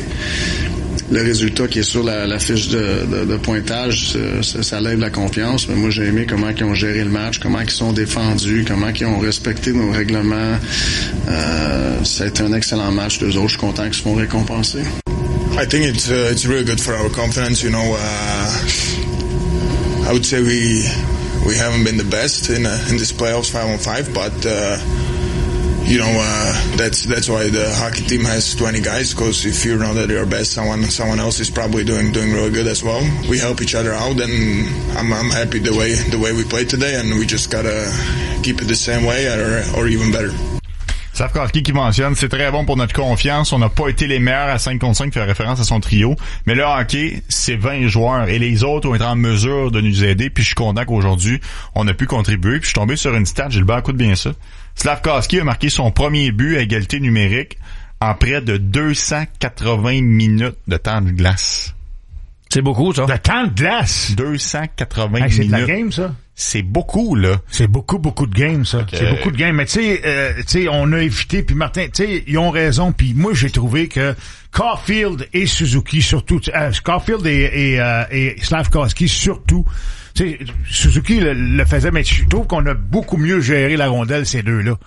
le résultat qui est sur la, la fiche de, de, de pointage, ça, ça lève la confiance. Mais moi, j'ai aimé comment ils ont géré le match, comment ils sont défendus, comment ils ont respecté nos règlements. Euh, ça a été un excellent match. Deux autres, je suis content qu'ils se font récompenser. I think it's uh, it's really good for our confidence. You know, uh, I would say we we haven't been the best in uh, in this playoffs five on five, but. Uh, You know, uh, that's, that's why the hockey team has twenty guys, because if you know that you're best, someone, someone else is probably doing, doing really good as well. We help each other out, and I'm, I'm happy the way, the way we played today, and we just gotta keep it the same way or, or even better. Slafkovský qui mentionne, c'est très bon pour notre confiance. On n'a pas été les meilleurs à cinq contre cinq, fait référence à son trio. Mais le hockey, c'est vingt joueurs et les autres ont été en mesure de nous aider. Puis je suis content qu'aujourd'hui, on a pu contribuer. Puis je suis tombé sur une stat, Gilbert, écoute bien ça. Slafkovský a marqué son premier but à égalité numérique en près de deux cent quatre-vingts minutes de temps de glace. C'est beaucoup, ça. De temps de glace? deux cent quatre-vingts hey, c'est minutes. C'est de la game, ça? C'est beaucoup, là. C'est beaucoup, beaucoup de games, ça. Okay. C'est beaucoup de games. Mais tu sais, euh, tu sais, on a évité, puis Martin, tu sais, ils ont raison, puis moi, j'ai trouvé que Caulfield et Suzuki, surtout, euh, Caulfield et, et, euh, et Slafkovský, surtout, tu sais, Suzuki le, le faisait, mais je trouve qu'on a beaucoup mieux géré la rondelle, ces deux-là.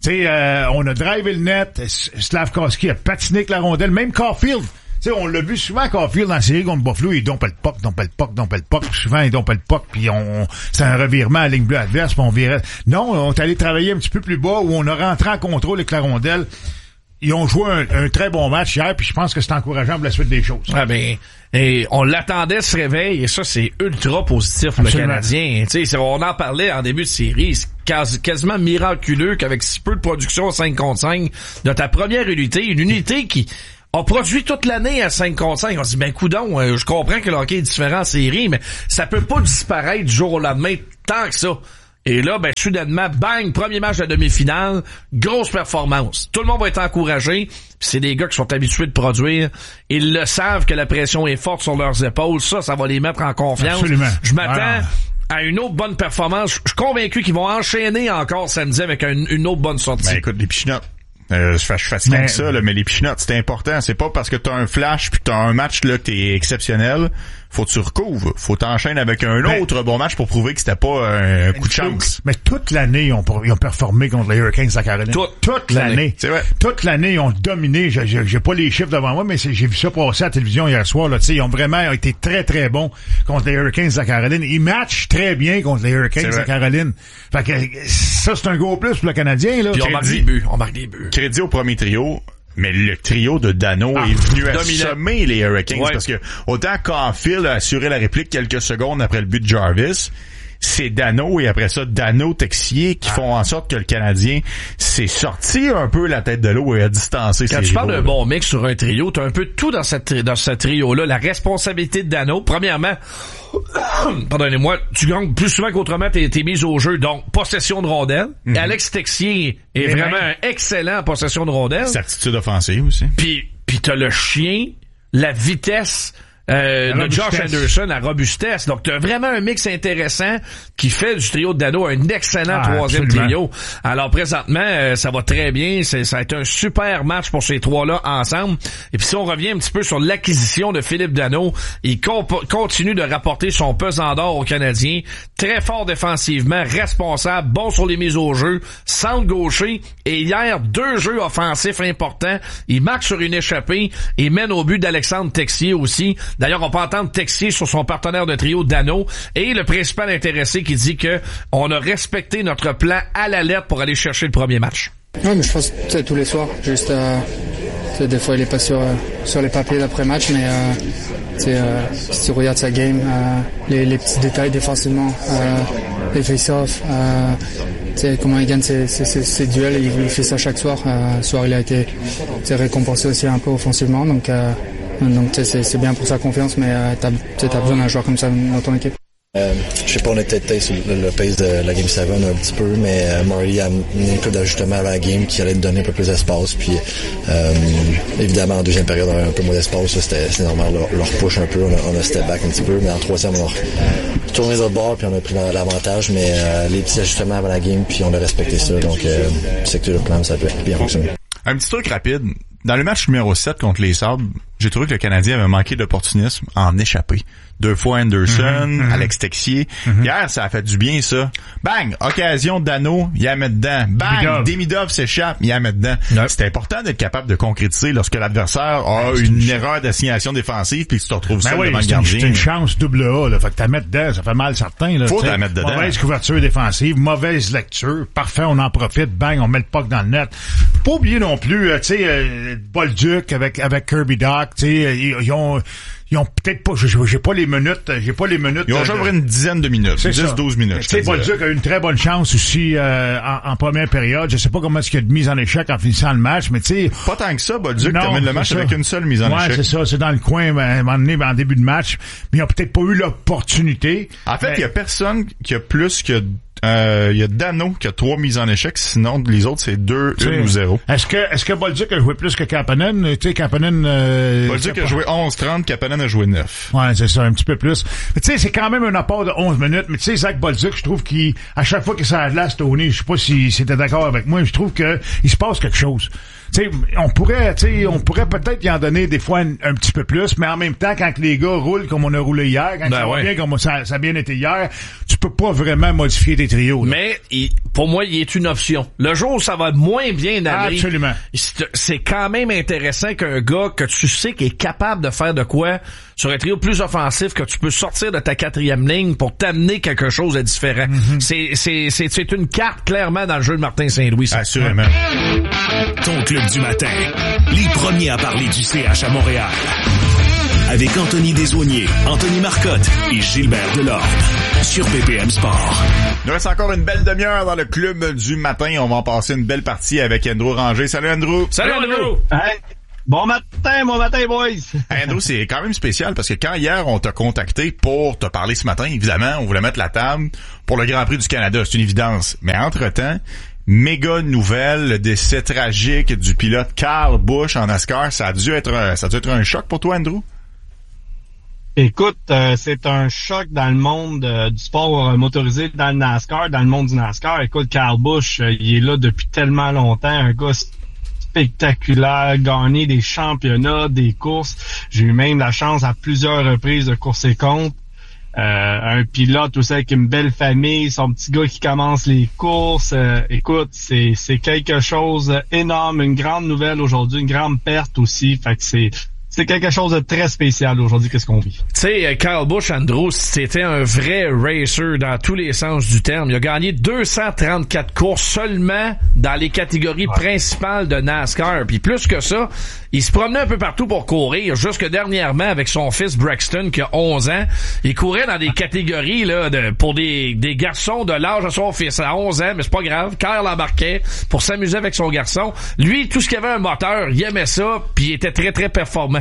Tu sais, euh, on a drivé le net, Slavkovski a patiné avec la rondelle, même Caulfield. Tu sais, on l'a vu souvent, Caulfield, dans la série contre Buffalo, il dompe le puck, dompe le puck, dompe le puck. Souvent, il dompe le puck, puis on, c'est un revirement à la ligne bleue adverse, puis on virait. Non, on est allé travailler un petit peu plus bas, où on a rentré en contrôle avec la rondelle. Ils ont joué un, un très bon match hier, puis je pense que c'est encourageant pour la suite des choses. Ah ben, et on l'attendait ce réveil, et ça, c'est ultra positif pour Absolument. le Canadien. Tu sais, on en parlait en début de série, c'est quasi, quasiment miraculeux qu'avec si peu de production cinq contre cinq de ta première unité, une unité qui a produit toute l'année à cinq contre cinq. On se dit, ben coudonc, euh, je comprends que le hockey est différent en série, mais ça peut pas disparaître du jour au lendemain tant que ça. Et là, ben, soudainement, bang, premier match de la demi-finale, grosse performance. Tout le monde va être encouragé. Puis c'est des gars qui sont habitués de produire. Ils le savent que la pression est forte sur leurs épaules. Ça, ça va les mettre en confiance. Absolument. Je m'attends Alors. à une autre bonne performance. Je suis convaincu qu'ils vont enchaîner encore samedi avec un, une autre bonne sortie. Ben écoute, les pichinottes. Euh, je suis fatigué avec ça, là, mais les pichinottes, c'est important. C'est pas parce que t'as un flash puis t'as un match là que t'es exceptionnel. Faut que tu recouvres. Faut t'enchaîner avec un mais, autre bon match pour prouver que c'était pas un coup de chance. Mais toute l'année, ils ont, ils ont performé contre les Hurricanes de la Caroline. Toute, toute l'année. C'est vrai. Toute l'année, ils ont dominé. J'ai, j'ai, j'ai pas les chiffres devant moi, mais c'est, j'ai vu ça passer à la télévision hier soir. Là, ils ont vraiment été très, très bons contre les Hurricanes de la Caroline. Ils matchent très bien contre les Hurricanes de la Caroline. Fait que ça, c'est un gros plus pour le Canadien. Là. Puis on marque des buts. On marque des buts. Crédit au premier trio. Mais le trio de Dano ah, est venu assommer les Hurricanes ouais. parce que autant Caulfield a assuré la réplique quelques secondes après le but de Jarvis, c'est Dano et après ça Dano Texier qui ah. font en sorte que le Canadien s'est sorti un peu la tête de l'eau et a distancé ses Quand tu rivaux, parles d'un bon mix sur un trio, t'as un peu tout dans cette dans ce trio-là. La responsabilité de Dano, premièrement, pardonnez-moi, tu gagnes plus souvent qu'autrement tes, tes mises au jeu, donc possession de rondelle. Mm-hmm. Alex Texier est Et vraiment un excellent en possession de rondelle. Certitude offensive aussi. Puis, puis t'as le chien, la vitesse euh, de Josh Anderson, la robustesse. Donc t'as vraiment un mix intéressant qui fait du trio de Dano un excellent ah, troisième absolument. trio. Alors présentement, euh, ça va très bien. C'est, ça a été un super match pour ces trois-là ensemble. Et puis si on revient un petit peu sur l'acquisition de Philippe Dano, il comp- continue de rapporter son pesant d'or aux Canadiens. Très fort défensivement, responsable, bon sur les mises au jeu, centre gaucher. Et hier, deux jeux offensifs importants. Il marque sur une échappée et mène au but d'Alexandre Texier aussi. D'ailleurs, on peut entendre Texier sur son partenaire de trio, Dano, et le principal intéressé qui dit que on a respecté notre plan à la lettre pour aller chercher le premier match. Ouais, mais je pense que tous les soirs, juste euh, des fois il est pas sur euh, sur les papiers d'après-match, mais euh, euh, si tu regardes sa game, euh, les, les petits détails défensivement, euh, les face-offs, euh, comment il gagne ses, ses, ses, ses duels, il, il fait ça chaque soir. Euh, ce soir, il a été récompensé aussi un peu offensivement, donc euh, donc c'est, c'est bien pour sa confiance, mais euh, t'as, t'as besoin d'un joueur comme ça dans ton équipe. Euh, je sais pas, on était peut-être sur le, le pace de la Game sept un petit peu, mais euh, Murray a mis une couple d'ajustements à la game qui allait te donner un peu plus d'espace. Puis euh, évidemment, en deuxième période, on avait un peu moins d'espace. Ça, c'était, c'est normal, leur, leur push un peu, on a, on a step back un petit peu. Mais en troisième, on a tourné de l'autre bord, puis on a pris l'avantage. Mais euh, les petits ajustements avant la game, puis on a respecté ça. Donc, euh, c'est que tout le plan, ça a bien fonctionné. Un petit truc rapide. Dans le match numéro sept contre les Sabres, j'ai trouvé que le Canadien avait manqué d'opportunisme en échappée. Deux fois Anderson, mm-hmm, Alex Texier. Mm-hmm. Hier, ça a fait du bien, ça. Bang! Occasion de Dano, il la met dedans. Bang! Demidov s'échappe, il la met dedans. Yep. C'est important d'être capable de concrétiser lorsque l'adversaire a ouais, une, une erreur d'assignation défensive puis que tu te retrouves ben seul oui, devant le gardien. C'est une chance double A, là. Fait que t'as mettre dedans, ça fait mal certain, là. Faut la mettre dedans. Mauvaise couverture défensive, mauvaise lecture. Parfait, on en profite. Bang, on met le puck dans le net. Pas oublier non plus, tu sais, euh, Bolduc avec, avec Kirby Dach, tu sais, ils, ils ont, Ils ont peut-être pas, j'ai, j'ai pas les minutes, j'ai pas les minutes. Ils ont joué une dizaine de minutes, dix à douze minutes. Tu sais, Bolduc a eu une très bonne chance aussi euh, en, en première période. Je sais pas comment est-ce qu'il y a de mise en échec en finissant le match, mais tu sais... Pas tant que ça, Bolduc termine le match ça. Avec une seule mise en ouais, échec. Ouais, c'est ça, c'est dans le coin, ben, à un moment donné, ben, en début de match. Mais ils ont peut-être pas eu l'opportunité. En fait, il mais... y a personne qui a plus que... Il euh, y a Dano qui a trois mises en échec, sinon les autres c'est deux, une ou zéro. Est-ce que est-ce que Bolduc a joué plus que Kapanen? Tu sais, Kapanen... Euh, Bolduc a joué onze trente, Kapanen a joué neuf. Ouais, c'est ça, un petit peu plus. Mais tu sais, c'est quand même un apport de onze minutes. Mais tu sais, Zach Bolduc, je trouve qu'il, à chaque fois qu'il s'est à la glace, Tony, je sais pas si c'était d'accord avec moi, je trouve que il se passe quelque chose. tu sais, on pourrait, tu sais, on pourrait peut-être y en donner des fois un, un petit peu plus, mais en même temps, quand les gars roulent comme on a roulé hier, quand ben ça va ouais. bien comme ça, ça a bien été hier, tu peux pas vraiment modifier tes trios. Là. Mais il, pour moi, il est une option. Le jour où ça va moins bien aller, absolument, c'est, c'est quand même intéressant qu'un gars que tu sais qui est capable de faire de quoi sur un trio plus offensif, que tu peux sortir de ta quatrième ligne pour t'amener quelque chose de différent. Mm-hmm. C'est, c'est, c'est, c'est une carte clairement dans le jeu de Martin Saint-Louis. Ça. Assurément. Ton club du matin, les premiers à parler du C H à Montréal. Avec Anthony Desaulniers, Anthony Marcotte et Gilbert Delorme. Sur B P M Sport. Il nous reste encore une belle demi-heure dans le club du matin. On va en passer une belle partie avec Andrew Ranger. Salut Andrew! Salut Andrew! Hey. Bon matin, bon matin, boys! Hey Andrew, c'est quand même spécial parce que quand hier on t'a contacté pour te parler ce matin, évidemment, on voulait mettre la table pour le Grand Prix du Canada, c'est une évidence. Mais entre-temps, méga nouvelle, le décès tragique du pilote Kyle Busch en NASCAR. Ça a dû être un, ça a dû être un choc pour toi, Andrew? Écoute, euh, c'est un choc dans le monde euh, du sport euh, motorisé, dans le NASCAR, dans le monde du NASCAR. Écoute, Kyle Busch, euh, il est là depuis tellement longtemps, un gars spectaculaire, gagné des championnats, des courses. J'ai eu même la chance à plusieurs reprises de courser contre. Euh, un pilote aussi avec une belle famille, son petit gars qui commence les courses. Euh, écoute, c'est c'est quelque chose d'énorme, une grande nouvelle aujourd'hui, une grande perte aussi. Fait que c'est C'est quelque chose de très spécial aujourd'hui, qu'est-ce qu'on vit. Tu sais, Kyle Busch, Andrew, c'était un vrai racer dans tous les sens du terme. Il a gagné deux cent trente-quatre courses seulement dans les catégories ouais. principales de NASCAR. Puis plus que ça, il se promenait un peu partout pour courir. Jusque dernièrement, avec son fils Braxton, qui a onze ans, il courait dans des catégories là de, pour des, des garçons de l'âge de son fils. À onze ans, mais c'est pas grave. Kyle embarquait pour s'amuser avec son garçon. Lui, tout ce qui avait un moteur, il aimait ça, puis il était très, très performant.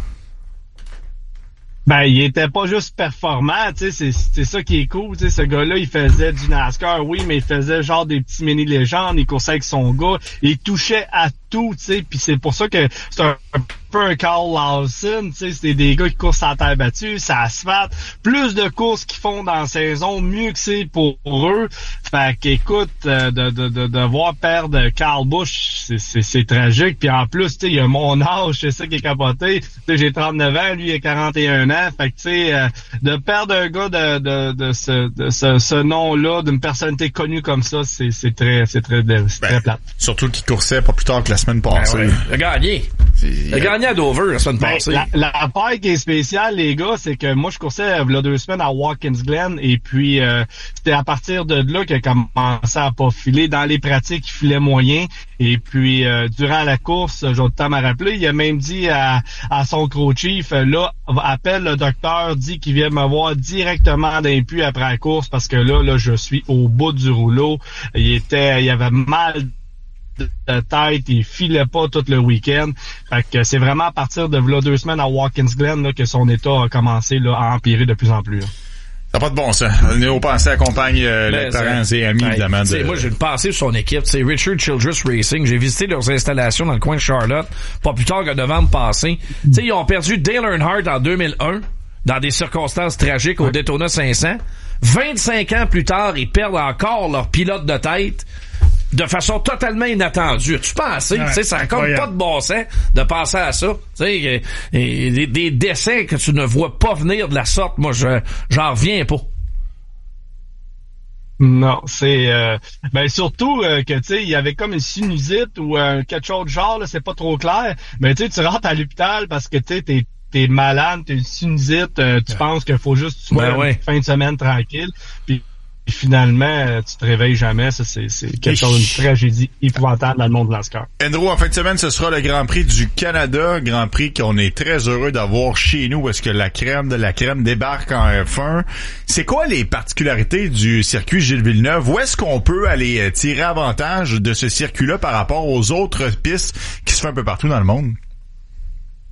Ben, il était pas juste performant, tu sais, c'est, c'est ça qui est cool, tu sais, ce gars-là, il faisait du NASCAR, oui, mais il faisait genre des petits mini-légendes, il coursait avec son gars, il touchait à tout, tu sais, puis c'est pour ça que c'est un, un peu un Carl Lawson, tu sais, c'est des gars qui courent sur la terre battue, ça asphalte, plus de courses qu'ils font dans la saison, mieux que c'est pour eux, fait qu'écoute, euh, de, de, de, de voir perdre Kyle Busch, c'est, c'est, c'est tragique, puis en plus, tu sais, il a mon âge, c'est ça qui est capoté, tu sais, j'ai trente-neuf ans, lui, il a quarante et un ans, fait que tu sais, euh, de perdre un gars de, de, de ce, de ce, ce nom-là, d'une personnalité connue comme ça, c'est, c'est très, c'est très, c'est ben, très plate. Surtout qu'il coursait pas plus tard que la semaine passée. Ben ouais. Il a gagné. Il a gagné à Dover la semaine ben, passée. La, la part qui est spéciale, les gars, c'est que moi, je coursais il y a deux semaines à Watkins Glen, et puis euh, c'était à partir de là qu'il a commencé à pas filer. Dans les pratiques, il filait moyen. Et puis, euh, durant la course, j'ai le temps à rappeler, il a même dit à, à son crew-chief, là, appelle le docteur, dit qu'il vient me voir directement d'un puits après la course, parce que là, là, je suis au bout du rouleau. Il était, il avait mal de tête, il filait pas tout le week-end. Fait que c'est vraiment à partir de là, deux semaines à Watkins Glen là, que son état a commencé là, à empirer de plus en plus. Là. Ça n'a pas de bon sens. Néo Pensée accompagne euh, les parents et amis, évidemment. De... Moi, j'ai une pensée sur son équipe. C'est Richard Childress Racing. J'ai visité leurs installations dans le coin de Charlotte, pas plus tard que novembre passé. T'sais, ils ont perdu Dale Earnhardt en deux mille un, dans des circonstances tragiques au Daytona cinq cents. vingt-cinq ans plus tard, ils perdent encore leur pilote de tête de façon totalement inattendue. Tu penses, ouais, tu sais, ça n'a comme pas de bon sens de penser à ça. Tu sais, des, des décès que tu ne vois pas venir de la sorte, moi, je j'en reviens pas. Non, c'est euh, ben surtout euh, que tu sais, il y avait comme une sinusite ou euh, quelque chose de genre, là, c'est pas trop clair. Mais tu sais, tu rentres à l'hôpital parce que tu sais, t'es t'es malade, t'es une sinusite, euh, tu ouais. penses qu'il faut juste tu ben ouais. une fin de semaine tranquille. Puis Et finalement, tu te réveilles jamais. Ça, c'est, c'est quelque chose d'une tragédie épouvantable dans le monde de NASCAR. Andrew, en fin de semaine, ce sera le Grand Prix du Canada. Grand Prix qu'on est très heureux d'avoir chez nous parce que la crème de la crème débarque en F un. C'est quoi les particularités du circuit Gilles Villeneuve? Où est-ce qu'on peut aller tirer avantage de ce circuit-là par rapport aux autres pistes qui se font un peu partout dans le monde?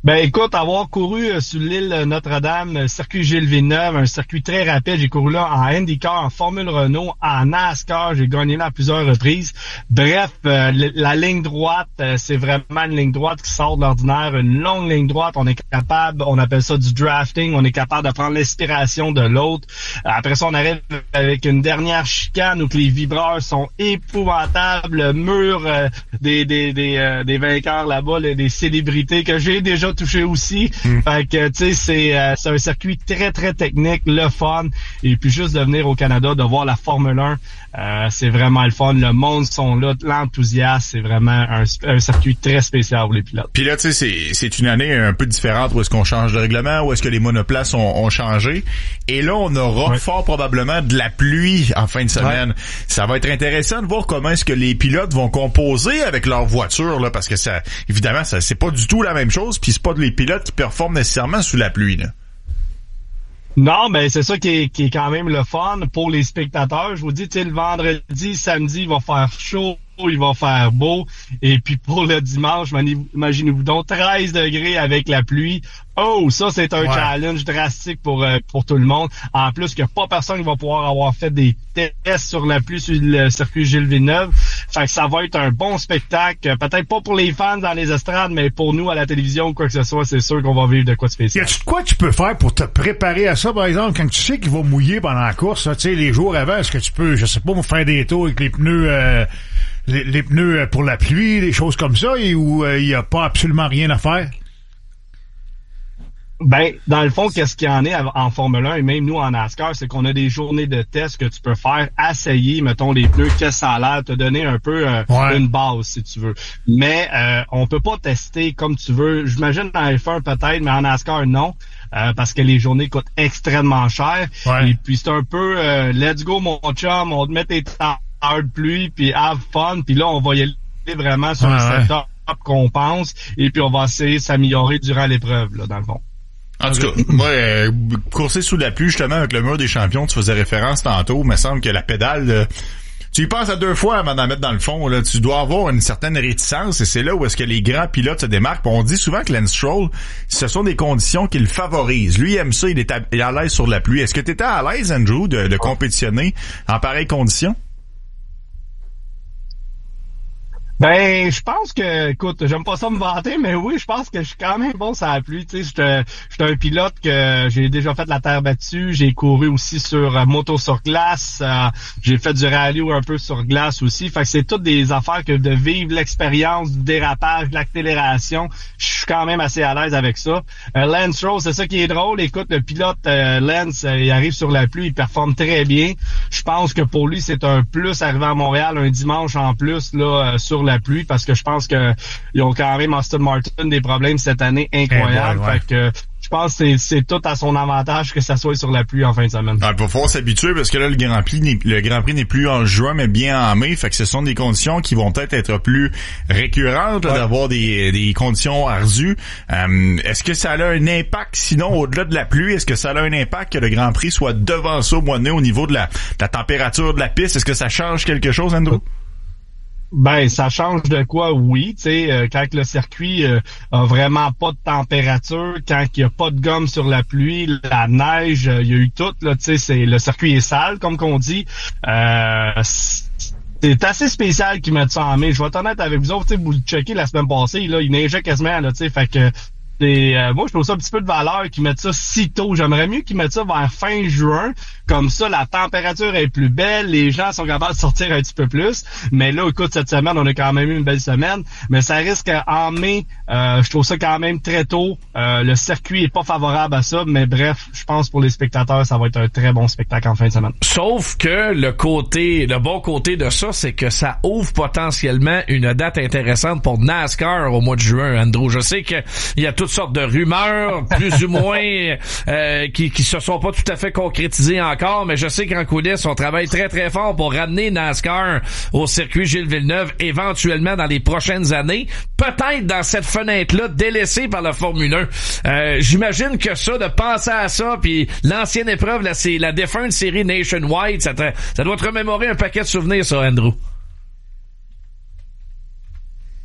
Ben écoute, avoir couru euh, sur l'île Notre-Dame, euh, circuit Gilles Villeneuve, un circuit très rapide, j'ai couru là en IndyCar, en Formule Renault, en NASCAR, j'ai gagné là à plusieurs reprises. Bref, euh, l- la ligne droite, euh, c'est vraiment une ligne droite qui sort de l'ordinaire, une longue ligne droite. On est capable, on appelle ça du drafting, on est capable de prendre l'inspiration de l'autre. Après ça, on arrive avec une dernière chicane où que les vibreurs sont épouvantables, le mur euh, des des des, euh, des vainqueurs là-bas, les, des célébrités que j'ai déjà touché aussi. Mm. Fait que, tu sais, c'est, euh, c'est un circuit très, très technique, le fun. Et puis, juste de venir au Canada, de voir la Formule un, euh, c'est vraiment le fun. Le monde sont là, l'enthousiasme, c'est vraiment un, un circuit très spécial pour les pilotes. Puis là, tu sais, c'est, c'est une année un peu différente où est-ce qu'on change de règlement, où est-ce que les monoplaces ont, ont changé. Et là, on aura ouais. fort probablement de la pluie en fin de semaine. Ouais. Ça va être intéressant de voir comment est-ce que les pilotes vont composer avec leur voiture, là, parce que ça, évidemment, ça, c'est pas du tout la même chose. Puis c'est pas les pilotes qui performent nécessairement sous la pluie, là. Non, ben c'est ça qui est, qui est quand même le fun pour les spectateurs. Je vous dis, tu sais, le vendredi, samedi, il va faire chaud, il va faire beau. Et puis pour le dimanche, imaginez-vous donc treize degrés avec la pluie. Oh, ça, c'est un ouais. challenge drastique pour euh, pour tout le monde. En plus, qu'il n'y a pas personne qui va pouvoir avoir fait des tests sur la pluie sur le circuit Gilles Villeneuve. Fait que ça va être un bon spectacle. Peut-être pas pour les fans dans les estrades, mais pour nous à la télévision ou quoi que ce soit, c'est sûr qu'on va vivre de quoi de spécial. Y a-tu de quoi tu peux faire pour te préparer à ça, par exemple, quand tu sais qu'il va mouiller pendant la course, tu sais, les jours avant, est-ce que tu peux, je sais pas, faire des tours avec les pneus... Euh, Les, les pneus pour la pluie, des choses comme ça, et où il euh, n'y a pas absolument rien à faire? Ben, dans le fond, qu'est-ce qu'il y en est en Formule un et même nous en NASCAR, c'est qu'on a des journées de tests que tu peux faire, essayer, mettons, les pneus, qu'est-ce que ça a l'air, te donner un peu euh, ouais. une base, si tu veux. Mais euh, on peut pas tester comme tu veux. J'imagine dans F un peut-être, mais en NASCAR, non. Euh, parce que les journées coûtent extrêmement cher. Ouais. Et puis c'est un peu euh, let's go mon chum, on te met tes temps de pluie, puis have fun, puis là, on va y aller vraiment sur ah, le setup ouais. qu'on pense, et puis on va essayer de s'améliorer durant l'épreuve, là, dans le fond. En tout cas, moi, euh, courser sous la pluie, justement, avec le mur des champions, tu faisais référence tantôt, il me semble que la pédale... Euh, tu y penses à deux fois avant d'en mettre dans le fond, là. Tu dois avoir une certaine réticence, et c'est là où est-ce que les grands pilotes se démarquent. On dit souvent que Lance Stroll, ce sont des conditions qu'il favorise. Lui, il aime ça, il est à, il est à l'aise sur la pluie. Est-ce que tu étais à l'aise, Andrew, de, de compétitionner en pareilles conditions? Ben, je pense que, écoute, j'aime pas ça me vanter, mais oui, je pense que je suis quand même bon sur la pluie. Tu sais, j'étais, j'étais un pilote que j'ai déjà fait la terre battue, j'ai couru aussi sur euh, moto sur glace, euh, j'ai fait du rallye un peu sur glace aussi. Fait que c'est toutes des affaires que de vivre l'expérience du dérapage, de l'accélération. Je suis quand même assez à l'aise avec ça. Euh, Lance Stroll, c'est ça qui est drôle. Écoute, le pilote euh, Lance, euh, il arrive sur la pluie, il performe très bien. Je pense que pour lui, c'est un plus arriver à Montréal un dimanche en plus là euh, sur la pluie, parce que je pense que ils ont quand même Aston Martin des problèmes cette année incroyables. Ouais, ouais. Fait que je pense que c'est, c'est tout à son avantage que ça soit sur la pluie en fin de semaine. Il va falloir s'habituer parce que là, le Grand Prix, le Grand Prix n'est plus en juin, mais bien en mai. Fait que ce sont des conditions qui vont peut-être être plus récurrentes, là, ouais. d'avoir des, des conditions ardues. Euh, est-ce que ça a un impact, sinon, au-delà de la pluie, est-ce que ça a un impact que le Grand Prix soit devant ça au mois de mai au niveau de la, de la température de la piste? Est-ce que ça change quelque chose, Andrew? Ben, ça change de quoi, oui. Tu sais, euh, quand le circuit euh, a vraiment pas de température, quand il y a pas de gomme sur la pluie, la neige, il euh, y a eu tout. Là, tu sais, c'est le circuit est sale, comme qu'on dit. Euh, c'est assez spécial qu'ils mettent ça en mai. Je vais être honnête avec vous autres. Tu sais, vous le checkez la semaine passée, là, il neigeait quasiment, là, tu sais, fait que. Et, euh, moi, je trouve ça un petit peu de valeur qu'ils mettent ça si tôt. J'aimerais mieux qu'ils mettent ça vers fin juin. Comme ça, la température est plus belle. Les gens sont capables de sortir un petit peu plus. Mais là, écoute, cette semaine, on a quand même eu une belle semaine. Mais ça risque en mai, euh, je trouve ça quand même très tôt. Euh, le circuit est pas favorable à ça. Mais bref, je pense pour les spectateurs, ça va être un très bon spectacle en fin de semaine. Sauf que le côté, le bon côté de ça, c'est que ça ouvre potentiellement une date intéressante pour NASCAR au mois de juin, Andrew. Je sais que il y a toutes sortes de rumeurs, plus ou moins, euh, qui, qui se sont pas tout à fait concrétisées encore, mais je sais qu'en coulisses, on travaille très très fort pour ramener NASCAR au circuit Gilles Villeneuve, éventuellement dans les prochaines années, peut-être dans cette fenêtre-là, délaissée par la Formule un. Euh, j'imagine que ça, de penser à ça, puis l'ancienne épreuve, là, c'est la défunte série Nationwide, ça, te, ça doit te remémorer un paquet de souvenirs, ça, Andrew.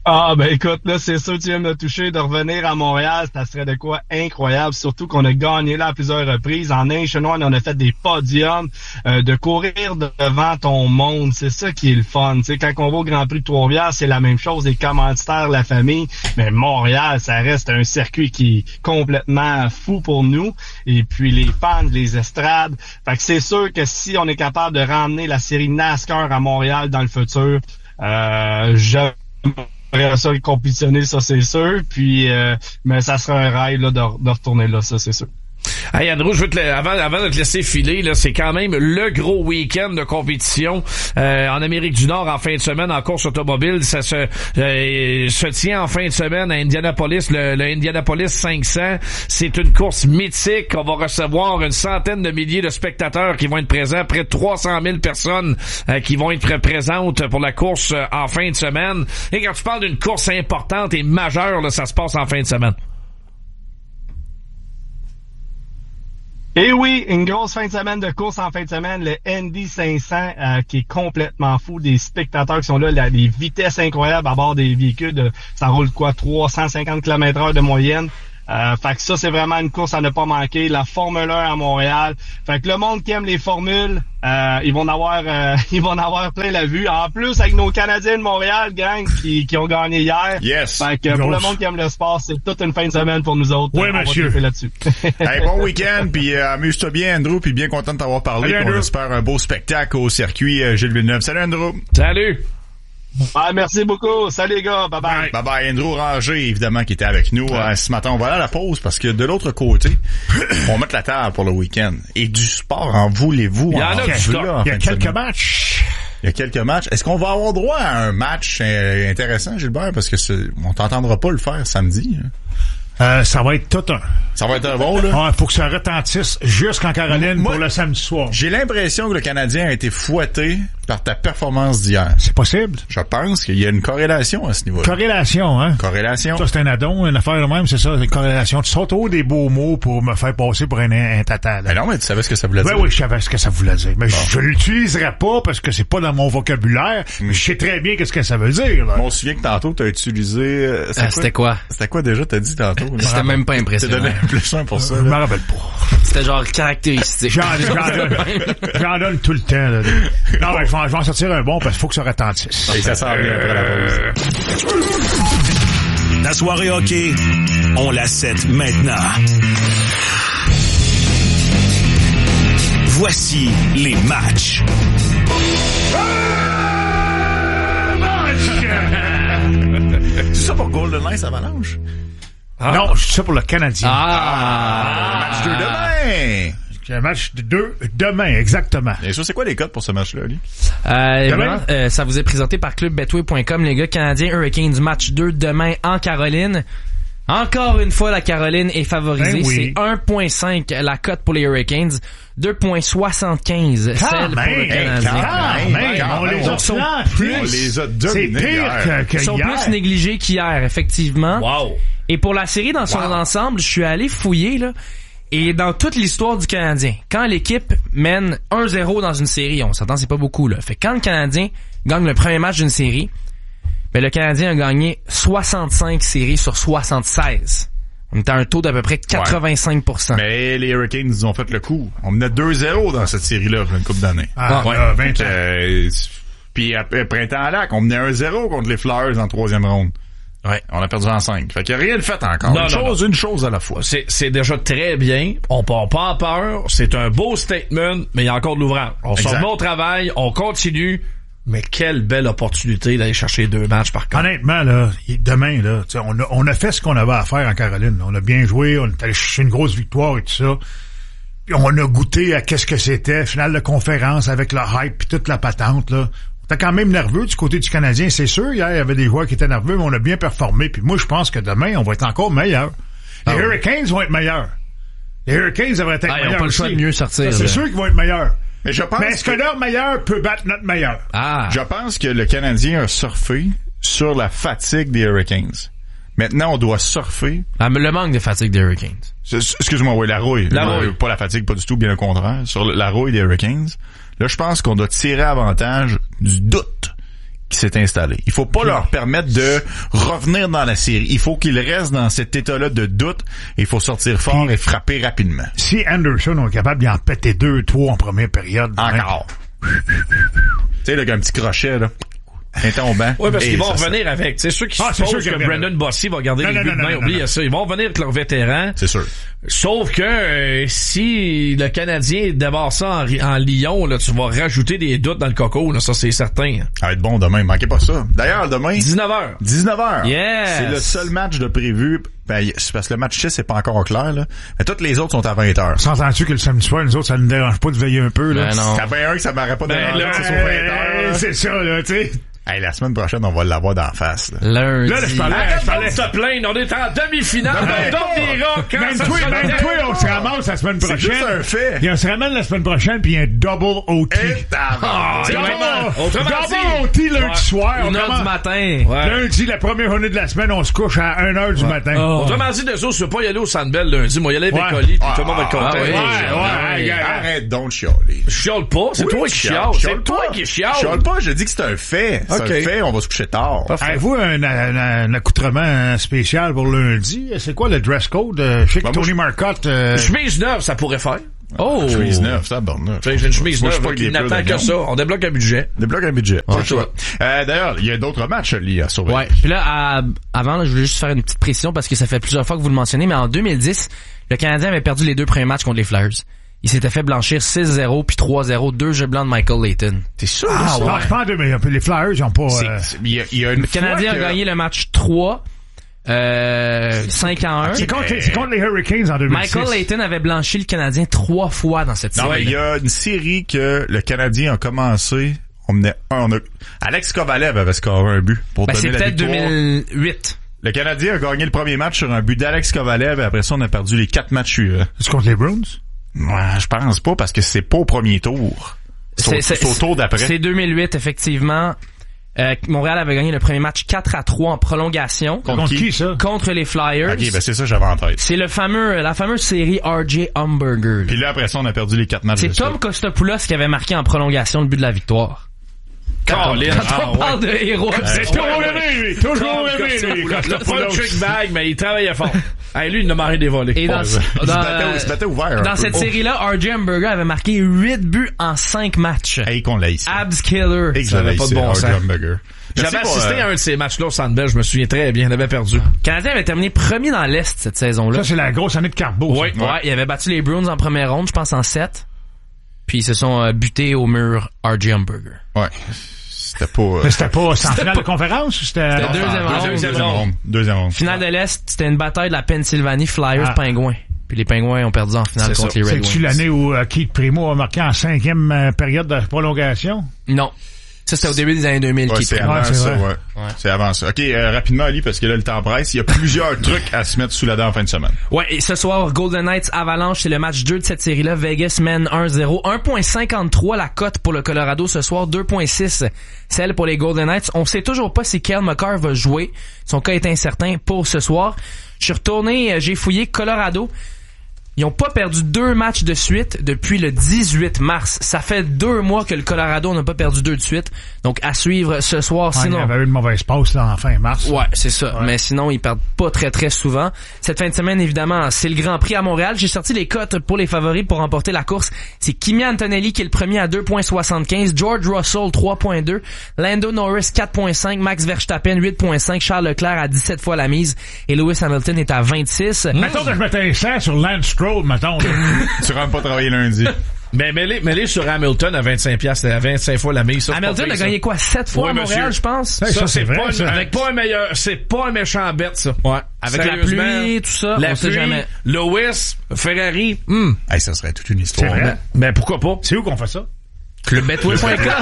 Ah, ben écoute, là, c'est sûr, tu viens de me toucher, de revenir à Montréal, ça serait de quoi incroyable, surtout qu'on a gagné là à plusieurs reprises. En Nationwide, on a fait des podiums, euh, de courir devant ton monde, c'est ça qui est le fun. Tu sais, quand on va au Grand Prix de Trois-Rivières, c'est la même chose, les commanditaires, la famille, mais Montréal, ça reste un circuit qui est complètement fou pour nous. Et puis les fans, les estrades. Fait que c'est sûr que si on est capable de ramener la série NASCAR à Montréal dans le futur, euh, je j'aimerais ça le compétitionner, ça c'est sûr. Puis, euh, mais ça sera un rêve là, de, de retourner là, ça c'est sûr. Hey Andrew, je veux te, avant, avant de te laisser filer, là, c'est quand même le gros week-end de compétition euh, en Amérique du Nord en fin de semaine en course automobile. Ça se, euh, se tient en fin de semaine à Indianapolis, le, le Indianapolis cinq cents. C'est une course mythique. On va recevoir une centaine de milliers de spectateurs qui vont être présents, près de trois cent mille personnes euh, qui vont être présentes pour la course euh, en fin de semaine. Et quand tu parles d'une course importante et majeure, là, ça se passe en fin de semaine. Et oui, une grosse fin de semaine de course en fin de semaine, le Indy cinq cents euh, qui est complètement fou, des spectateurs qui sont là, là des vitesses incroyables à bord des véhicules, de, ça roule quoi, trois cent cinquante kilomètres heure de moyenne. Euh, fait que ça, c'est vraiment une course à ne pas manquer. La Formule un à Montréal. Fait que le monde qui aime les formules, euh, ils vont en avoir, euh, ils vont en avoir plein la vue. En plus, avec nos Canadiens de Montréal, gang, qui, qui ont gagné hier. Yes. Fait que pour le monde qui aime le sport, c'est toute une fin de semaine pour nous autres. Oui, on monsieur. va là-dessus. Hey, bon week-end, puis euh, amuse-toi bien, Andrew, puis bien content de t'avoir parlé. Salut, On Andrew. espère un beau spectacle au circuit euh, Gilles Villeneuve. Salut, Andrew. Salut! Ah, merci beaucoup. Salut les gars. Bye bye. Bye bye. Andrew Ranger, évidemment, qui était avec nous euh, ce matin. On va aller à la pause parce que de l'autre côté, on va mettre la table pour le week-end. Et du sport, en voulez-vous? Il y en a du sport. là, en Il y a fin de quelques semaine. matchs. Il y a quelques matchs. Est-ce qu'on va avoir droit à un match euh, intéressant, Gilbert? Parce que c'est, on t'entendra pas le faire samedi. Hein. Euh, ça va être tout un. Ça va être un bon, là. Ah, faut que ça retentisse jusqu'en Caroline Moi, pour le samedi soir. J'ai l'impression que le Canadien a été fouetté par ta performance d'hier. C'est possible. Je pense qu'il y a une corrélation à ce niveau-là. Corrélation, hein? Corrélation. Ça, c'est un addon, une affaire de même, c'est ça, une corrélation. Tu sautes haut des beaux mots pour me faire passer pour un, un tata, là. Mais non, mais tu savais ce que ça voulait Oui, dire. oui, je savais ce que ça voulait dire. Mais Bon. je, je l'utiliserai pas parce que c'est pas dans mon vocabulaire. Mm. Mais je sais très bien qu'est-ce que ça veut dire, là. On se souvient que tantôt, t'as utilisé... Euh, Ah, c'était quoi? C'était quoi déjà, t'as dit tantôt? là? C'était même pas T'as impressionnant. donné un plus un pour ça, Je me là. rappelle pas. C'était genre caractéristique. J'en, j'en donne, j'en donne tout le temps, là. Non, mais je vais, je vais en sortir un bon parce qu'il faut que ça retentisse. Et ça s'en vient après la pause. La soirée hockey, on la set maintenant. Voici les matchs. C'est ça pour Golden Knights Avalanche? Non, c'est ça pour le Canadien. Ah! Match deux demain! C'est un match de deux demain, exactement. Et ça, c'est quoi les codes pour ce match-là, lui? Euh, Demain? évidemment, euh, ça vous est présenté par club betway point com, les gars. Canadiens Hurricanes match deux demain en Caroline. Encore une fois, la Caroline est favorisée. Ben oui. C'est un virgule cinq la cote pour les Hurricanes, deux virgule soixante-quinze celle pour le même, Canadien. quand même, quand on même. les a sont plus. On les a C'est dominés pire hier. que, que Ils sont hier. plus négligés qu'hier, effectivement. Wow! Et pour la série dans son Wow. ensemble, je suis allé fouiller, là. Et dans toute l'histoire du Canadien, quand l'équipe mène un zéro dans une série, on s'entend, c'est pas beaucoup, là. Fait que quand le Canadien gagne le premier match d'une série, ben le Canadien a gagné soixante-cinq séries sur soixante-seize. On était à un taux d'à peu près quatre-vingt-cinq pour cent. Mais les Hurricanes, ils ont fait le coup. On menait deux zéro dans cette série-là, une couple d'années. Ah, Ah, ouais. euh, vingt ans. Euh, puis après Printemps-Lac, on menait un zéro contre les Flyers en troisième ronde. Ouais. On a perdu en cinq. Fait qu'il n'y a rien de fait encore. Non, une non, chose, une chose à la fois. C'est, c'est déjà très bien. On part pas en peur. C'est un beau statement, mais il y a encore de l'ouvrage. On se Exact. remet au travail, on continue. Mais quelle belle opportunité d'aller chercher deux matchs par contre. Honnêtement, là, il- demain, là, tu sais, on a, on a fait ce qu'on avait à faire en Caroline. On a bien joué, on est allé chercher une grosse victoire et tout ça. Puis on a goûté à qu'est-ce que c'était, finale de conférence avec le hype puis toute la patente, là. On était quand même nerveux du côté du Canadien, c'est sûr. Hier, il y avait des joueurs qui étaient nerveux, mais on a bien performé. Puis moi, je pense que demain, on va être encore meilleur. Les Ah oui. Hurricanes vont être meilleurs. Les Hurricanes devraient être Ah, ils ont meilleurs pas le choix aussi. de mieux sortir, Ça, c'est là. sûr qu'ils vont être meilleurs. Mais je pense Mais est-ce que, que- leur meilleur peut battre notre meilleur? Ah! Je pense que le Canadien a surfé sur la fatigue des Hurricanes. Maintenant, on doit surfer. Ah, mais le manque de fatigue des Hurricanes. C'est- Excuse-moi, oui, la rouille. La Euh, rouille. Pas la fatigue, pas du tout, bien au contraire. Sur la rouille des Hurricanes. Là, je pense qu'on doit tirer avantage du doute qui s'est installé. Il faut pas okay. leur permettre de revenir dans la série. Il faut qu'ils restent dans cet état-là de doute. Et il faut sortir fort Puis, et frapper rapidement. Si Anderson est capable d'y en péter deux, trois en première période. Encore. Tu sais, là, un petit crochet, là. Un tombant. Oui, parce et qu'ils vont ça, revenir ça. avec. C'est ceux qui ah, supposent que Brandon Bossy va garder non, les non, buts non, de main. Non, oublie non, ça. Ils vont revenir avec leurs vétérans. C'est sûr. Sauf que euh, si le Canadien démarre ça en, en Lyon, là, tu vas rajouter des doutes dans le coco. Là, ça, c'est certain. Ça va être bon demain. Manquez pas ça. D'ailleurs, demain... dix-neuf heures. dix-neuf heures. Yes. C'est le seul match de prévu. Ben, c'est parce que le match six, c'est pas encore clair, là. Mais toutes les autres sont à vingt heures. S'entends-tu que le samedi soir, nous autres, ça ne nous dérange pas de veiller un peu, là? Ben non. T'as bien un que ça m'aurait pas dérangé, ben c'est sur vingt heures. C'est ça, là, tu sais. Hey, la semaine prochaine, on va l'avoir d'en face. Là. Lundi. Là, je parlais, je parlais. Te plaindre, on est en demi-finale. On dormira quand même ça toi, sera même toi, on se ramasse la semaine prochaine. C'est juste un fait. Et on se ramène la semaine prochaine, puis il y a un double O T. Ah, double O T lundi ouais. soir. une heure du matin. Ouais. Lundi, la première journée de la semaine, on se couche à une heure du ouais. matin. Oh. Autrement dit, des autres, tu veux pas y aller au Sandbell lundi. Moi, y aller avec ouais. Colis, puis tout le monde va être content. Ah, ouais, ouais, ouais, ouais. Arrête donc de chialer. Je chiale pas. C'est toi qui chiale. C'est toi qui chiale. Je chiale pas. Je dis que c'est un fait. C'est un fait. On va se coucher tard. Avez-vous un, un, un accoutrement spécial pour lundi? C'est quoi le dress code? Je sais que ben, Tony je... Marcotte... Euh... Chemise neuve, ça pourrait faire. Oh! Chemise neuve, ça, bon neuf. J'ai une chemise neuve qui n'attend que ça. On débloque un budget. Débloque un budget. Ouais, c'est ça. Euh, d'ailleurs, il y a d'autres matchs, Lee, à sauver. Ouais. Puis là, à, avant, là, je voulais juste faire une petite précision parce que ça fait plusieurs fois que vous le mentionnez, mais en deux mille dix, le Canadien avait perdu les deux premiers matchs contre les Flyers. Il s'était fait blanchir six zéro puis trois zéro, deux jeux blancs de Michael Layton. T'es sûr? Ah, ouais. Non, je pense que les Flyers, ils ont pas... Euh... Il y a, il y a une le Canadien que... a gagné le match trois, euh, cinq à un. C'est contre, c'est contre les Hurricanes en deux mille six. Michael Layton avait blanchi le Canadien trois fois dans cette série. Non, mais il y a une série que le Canadien a commencé... On menait un, on a... Alex Kovalev avait scoré un but pour ben, donner la victoire. C'est peut-être deux mille huit. Le Canadien a gagné le premier match sur un but d'Alex Kovalev et après ça, on a perdu les quatre matchs suivants. C'est contre les Bruins? Ouais, je pense pas parce que c'est pas au premier tour. C'est, c'est, c'est au tour d'après. C'est deux mille huit, effectivement. Euh, Montréal avait gagné le premier match quatre à trois en prolongation. Contre, Contre qui? qui, ça? Contre les Flyers. Ok, ben c'est ça, j'avais en tête. C'est le fameux, la fameuse série R J Umberger. Puis là, après ça, on a perdu les quatre matchs. C'est Tom Kostopoulos qui avait marqué en prolongation le but de la victoire. Quand, Colin, on, quand ah, on parle ouais. de héros. C'est ouais, toujours ouais, aimé, lui. Toujours aimé, lui. Pas le trick bag, mais il travaillait fort. Hey, lui, il n'a marré des volets. Et dans, ouais, dans, dans, il se battait ouvert. Dans cette série-là, R J Umberger avait marqué huit buts en cinq matchs. Hey, qu'on l'a ici. Abs killer. Et que ça n'avait pas de bon sens. J'avais assisté euh... à un de ces matchs-là au Sandbell, je me souviens très bien, il avait perdu. Le Canadien avait terminé premier dans l'Est cette saison-là. Ça, c'est la grosse année de Carbo. Oui, ouais. ouais. Il avait battu les Bruins en première ronde, je pense en sept. Puis ils se sont euh, butés au mur R J Umberger. Ouais. C'était pas... Euh... Mais c'était pas sans finale pas... de conférence ou c'était... C'était deuxième ronde. Deuxième ronde. Deuxième ronde. Finale de l'Est, c'était une bataille de la Pennsylvanie, Flyers-Pingouins. Ah. Puis les Pingouins ont perdu en finale contre ça. les Red Wings. C'est-tu l'année où uh, Keith Primo a marqué en cinquième euh, période de prolongation? Non. Ça, c'était au début des années deux mille. Ouais, Keith c'est Primo. avant ouais, c'est ça, vrai. ouais. ouais. C'est avant ça. OK, euh, rapidement, Ali, parce que là, le temps presse. Il y a plusieurs trucs à se mettre sous la dent en fin de semaine. Ouais, et ce soir, Golden Knights Avalanche, c'est le match deux de cette série-là. Vegas mène un zéro. un virgule cinquante-trois la cote pour le Colorado ce soir. deux virgule six celle pour les Golden Knights. On sait toujours pas si Cale Makar va jouer. Son cas est incertain pour ce soir. Je suis retourné, j'ai fouillé Colorado. Ils ont pas perdu deux matchs de suite depuis le dix-huit mars. Ça fait deux mois que le Colorado n'a pas perdu deux de suite. Donc, à suivre ce soir. Ouais, sinon, il y avait eu une mauvaise passe là, en fin mars. Ouais, c'est ça. Ouais. Mais sinon, ils perdent pas très très souvent. Cette fin de semaine, évidemment, c'est le Grand Prix à Montréal. J'ai sorti les cotes pour les favoris pour remporter la course. C'est Kimi Antonelli qui est le premier à deux virgule soixante-quinze. George Russell, trois virgule deux. Lando Norris, quatre virgule cinq. Max Verstappen, huit virgule cinq. Charles Leclerc à dix-sept fois la mise. Et Lewis Hamilton est à vingt-six. Mmh. Mettons que je mettais un cent sur Lance Stroll, mettons. Tu rentres pas travailler lundi. Mais mets-les, mets-les sur Hamilton à vingt-cinq piastres, à vingt-cinq fois la mise. Ça, Hamilton a gagné quoi? sept fois ouais, à Montréal, je pense? Ça, ça, ça c'est, c'est vrai, pas, ça. Avec pas un meilleur, c'est pas un méchant bête, ça. Ouais. Avec la pluie, tout ça, la on pluie, sait jamais. Lewis, Ferrari, hum. Hey, ça serait toute une histoire. C'est vrai. Ben, ben pourquoi pas? C'est où qu'on fait ça? club betway point com.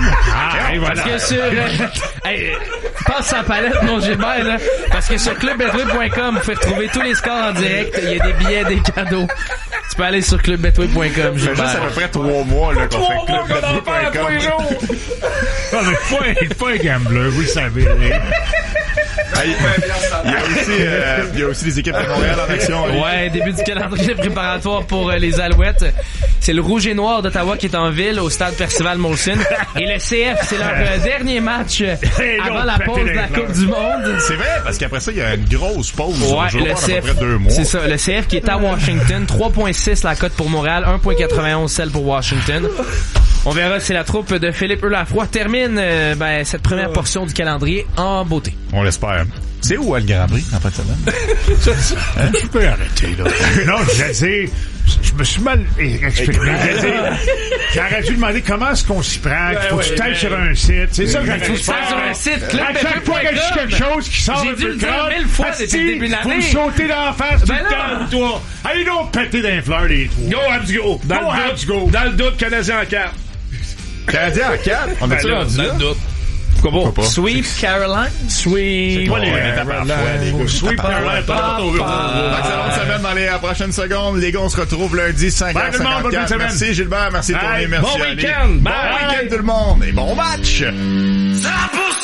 Ah, et voilà. Parce que sur, euh, hey, passe sa palette, mon Gilbert, là. Parce que sur club betway point com, vous pouvez retrouver tous les scores en direct. Il y a des billets, des cadeaux. Tu peux aller sur club betway point com, Gilbert. Ça fait juste à peu près trois mois, là, qu'on fait club betway point com. Non, mais pas, pas un gambler, vous le savez. Il y a aussi, euh, il y a aussi les équipes de Montréal en action. Ouais, début du calendrier préparatoire pour euh, les Alouettes. C'est le Rouge et Noir d'Ottawa qui est en ville au stade Percival Molson. Et le C F, c'est leur euh, dernier match euh, avant la pause de la Coupe du Monde. C'est vrai, parce qu'après ça, il y a une grosse pause. Ouais, je le C F, à peu près deux mois. c'est ça. Le C F qui est à Washington. trois virgule six la cote pour Montréal, un virgule quatre-vingt-onze celle pour Washington. On verra si la troupe de Philippe Eulafroy termine euh, ben, cette première portion du calendrier en beauté. On l'espère. C'est où, le Grand Prix, en fait, ça hein? Je peux arrêter, là. Non, je veux dire, je me suis mal exprimé. J'aurais dû demander comment est-ce qu'on s'y prend, qu'il faut que tu t'ailles sur un site. C'est ça que j'aurais dû faire. sur un site, à chaque fois que je dis quelque chose qui sort J'ai un dû peu le dire crotte, mille fois asti, depuis le début de l'année. faut me sauter dans la face tout Ben le temps, toi. Allez donc péter dans les fleurs, les trois. Go, Habs, go! Dans Go, le Habs, doute, go! Dans le doute, Canadien en quatre. Canadien en quatre? On Ben a-tu là, rendu dans là? le doute. Pourquoi pas? Sweep Caroline. Sweep. C'est quoi les étapes à la fois, les gars? Sweep Caroline. Excellente semaine dans les prochaines secondes. Les gars, on se retrouve lundi cinq heures cinquante-quatre. Merci Gilbert, merci Tony, merci Bon Ali. week-end. Bon Bye. week-end tout le monde et bon match! cent pour cent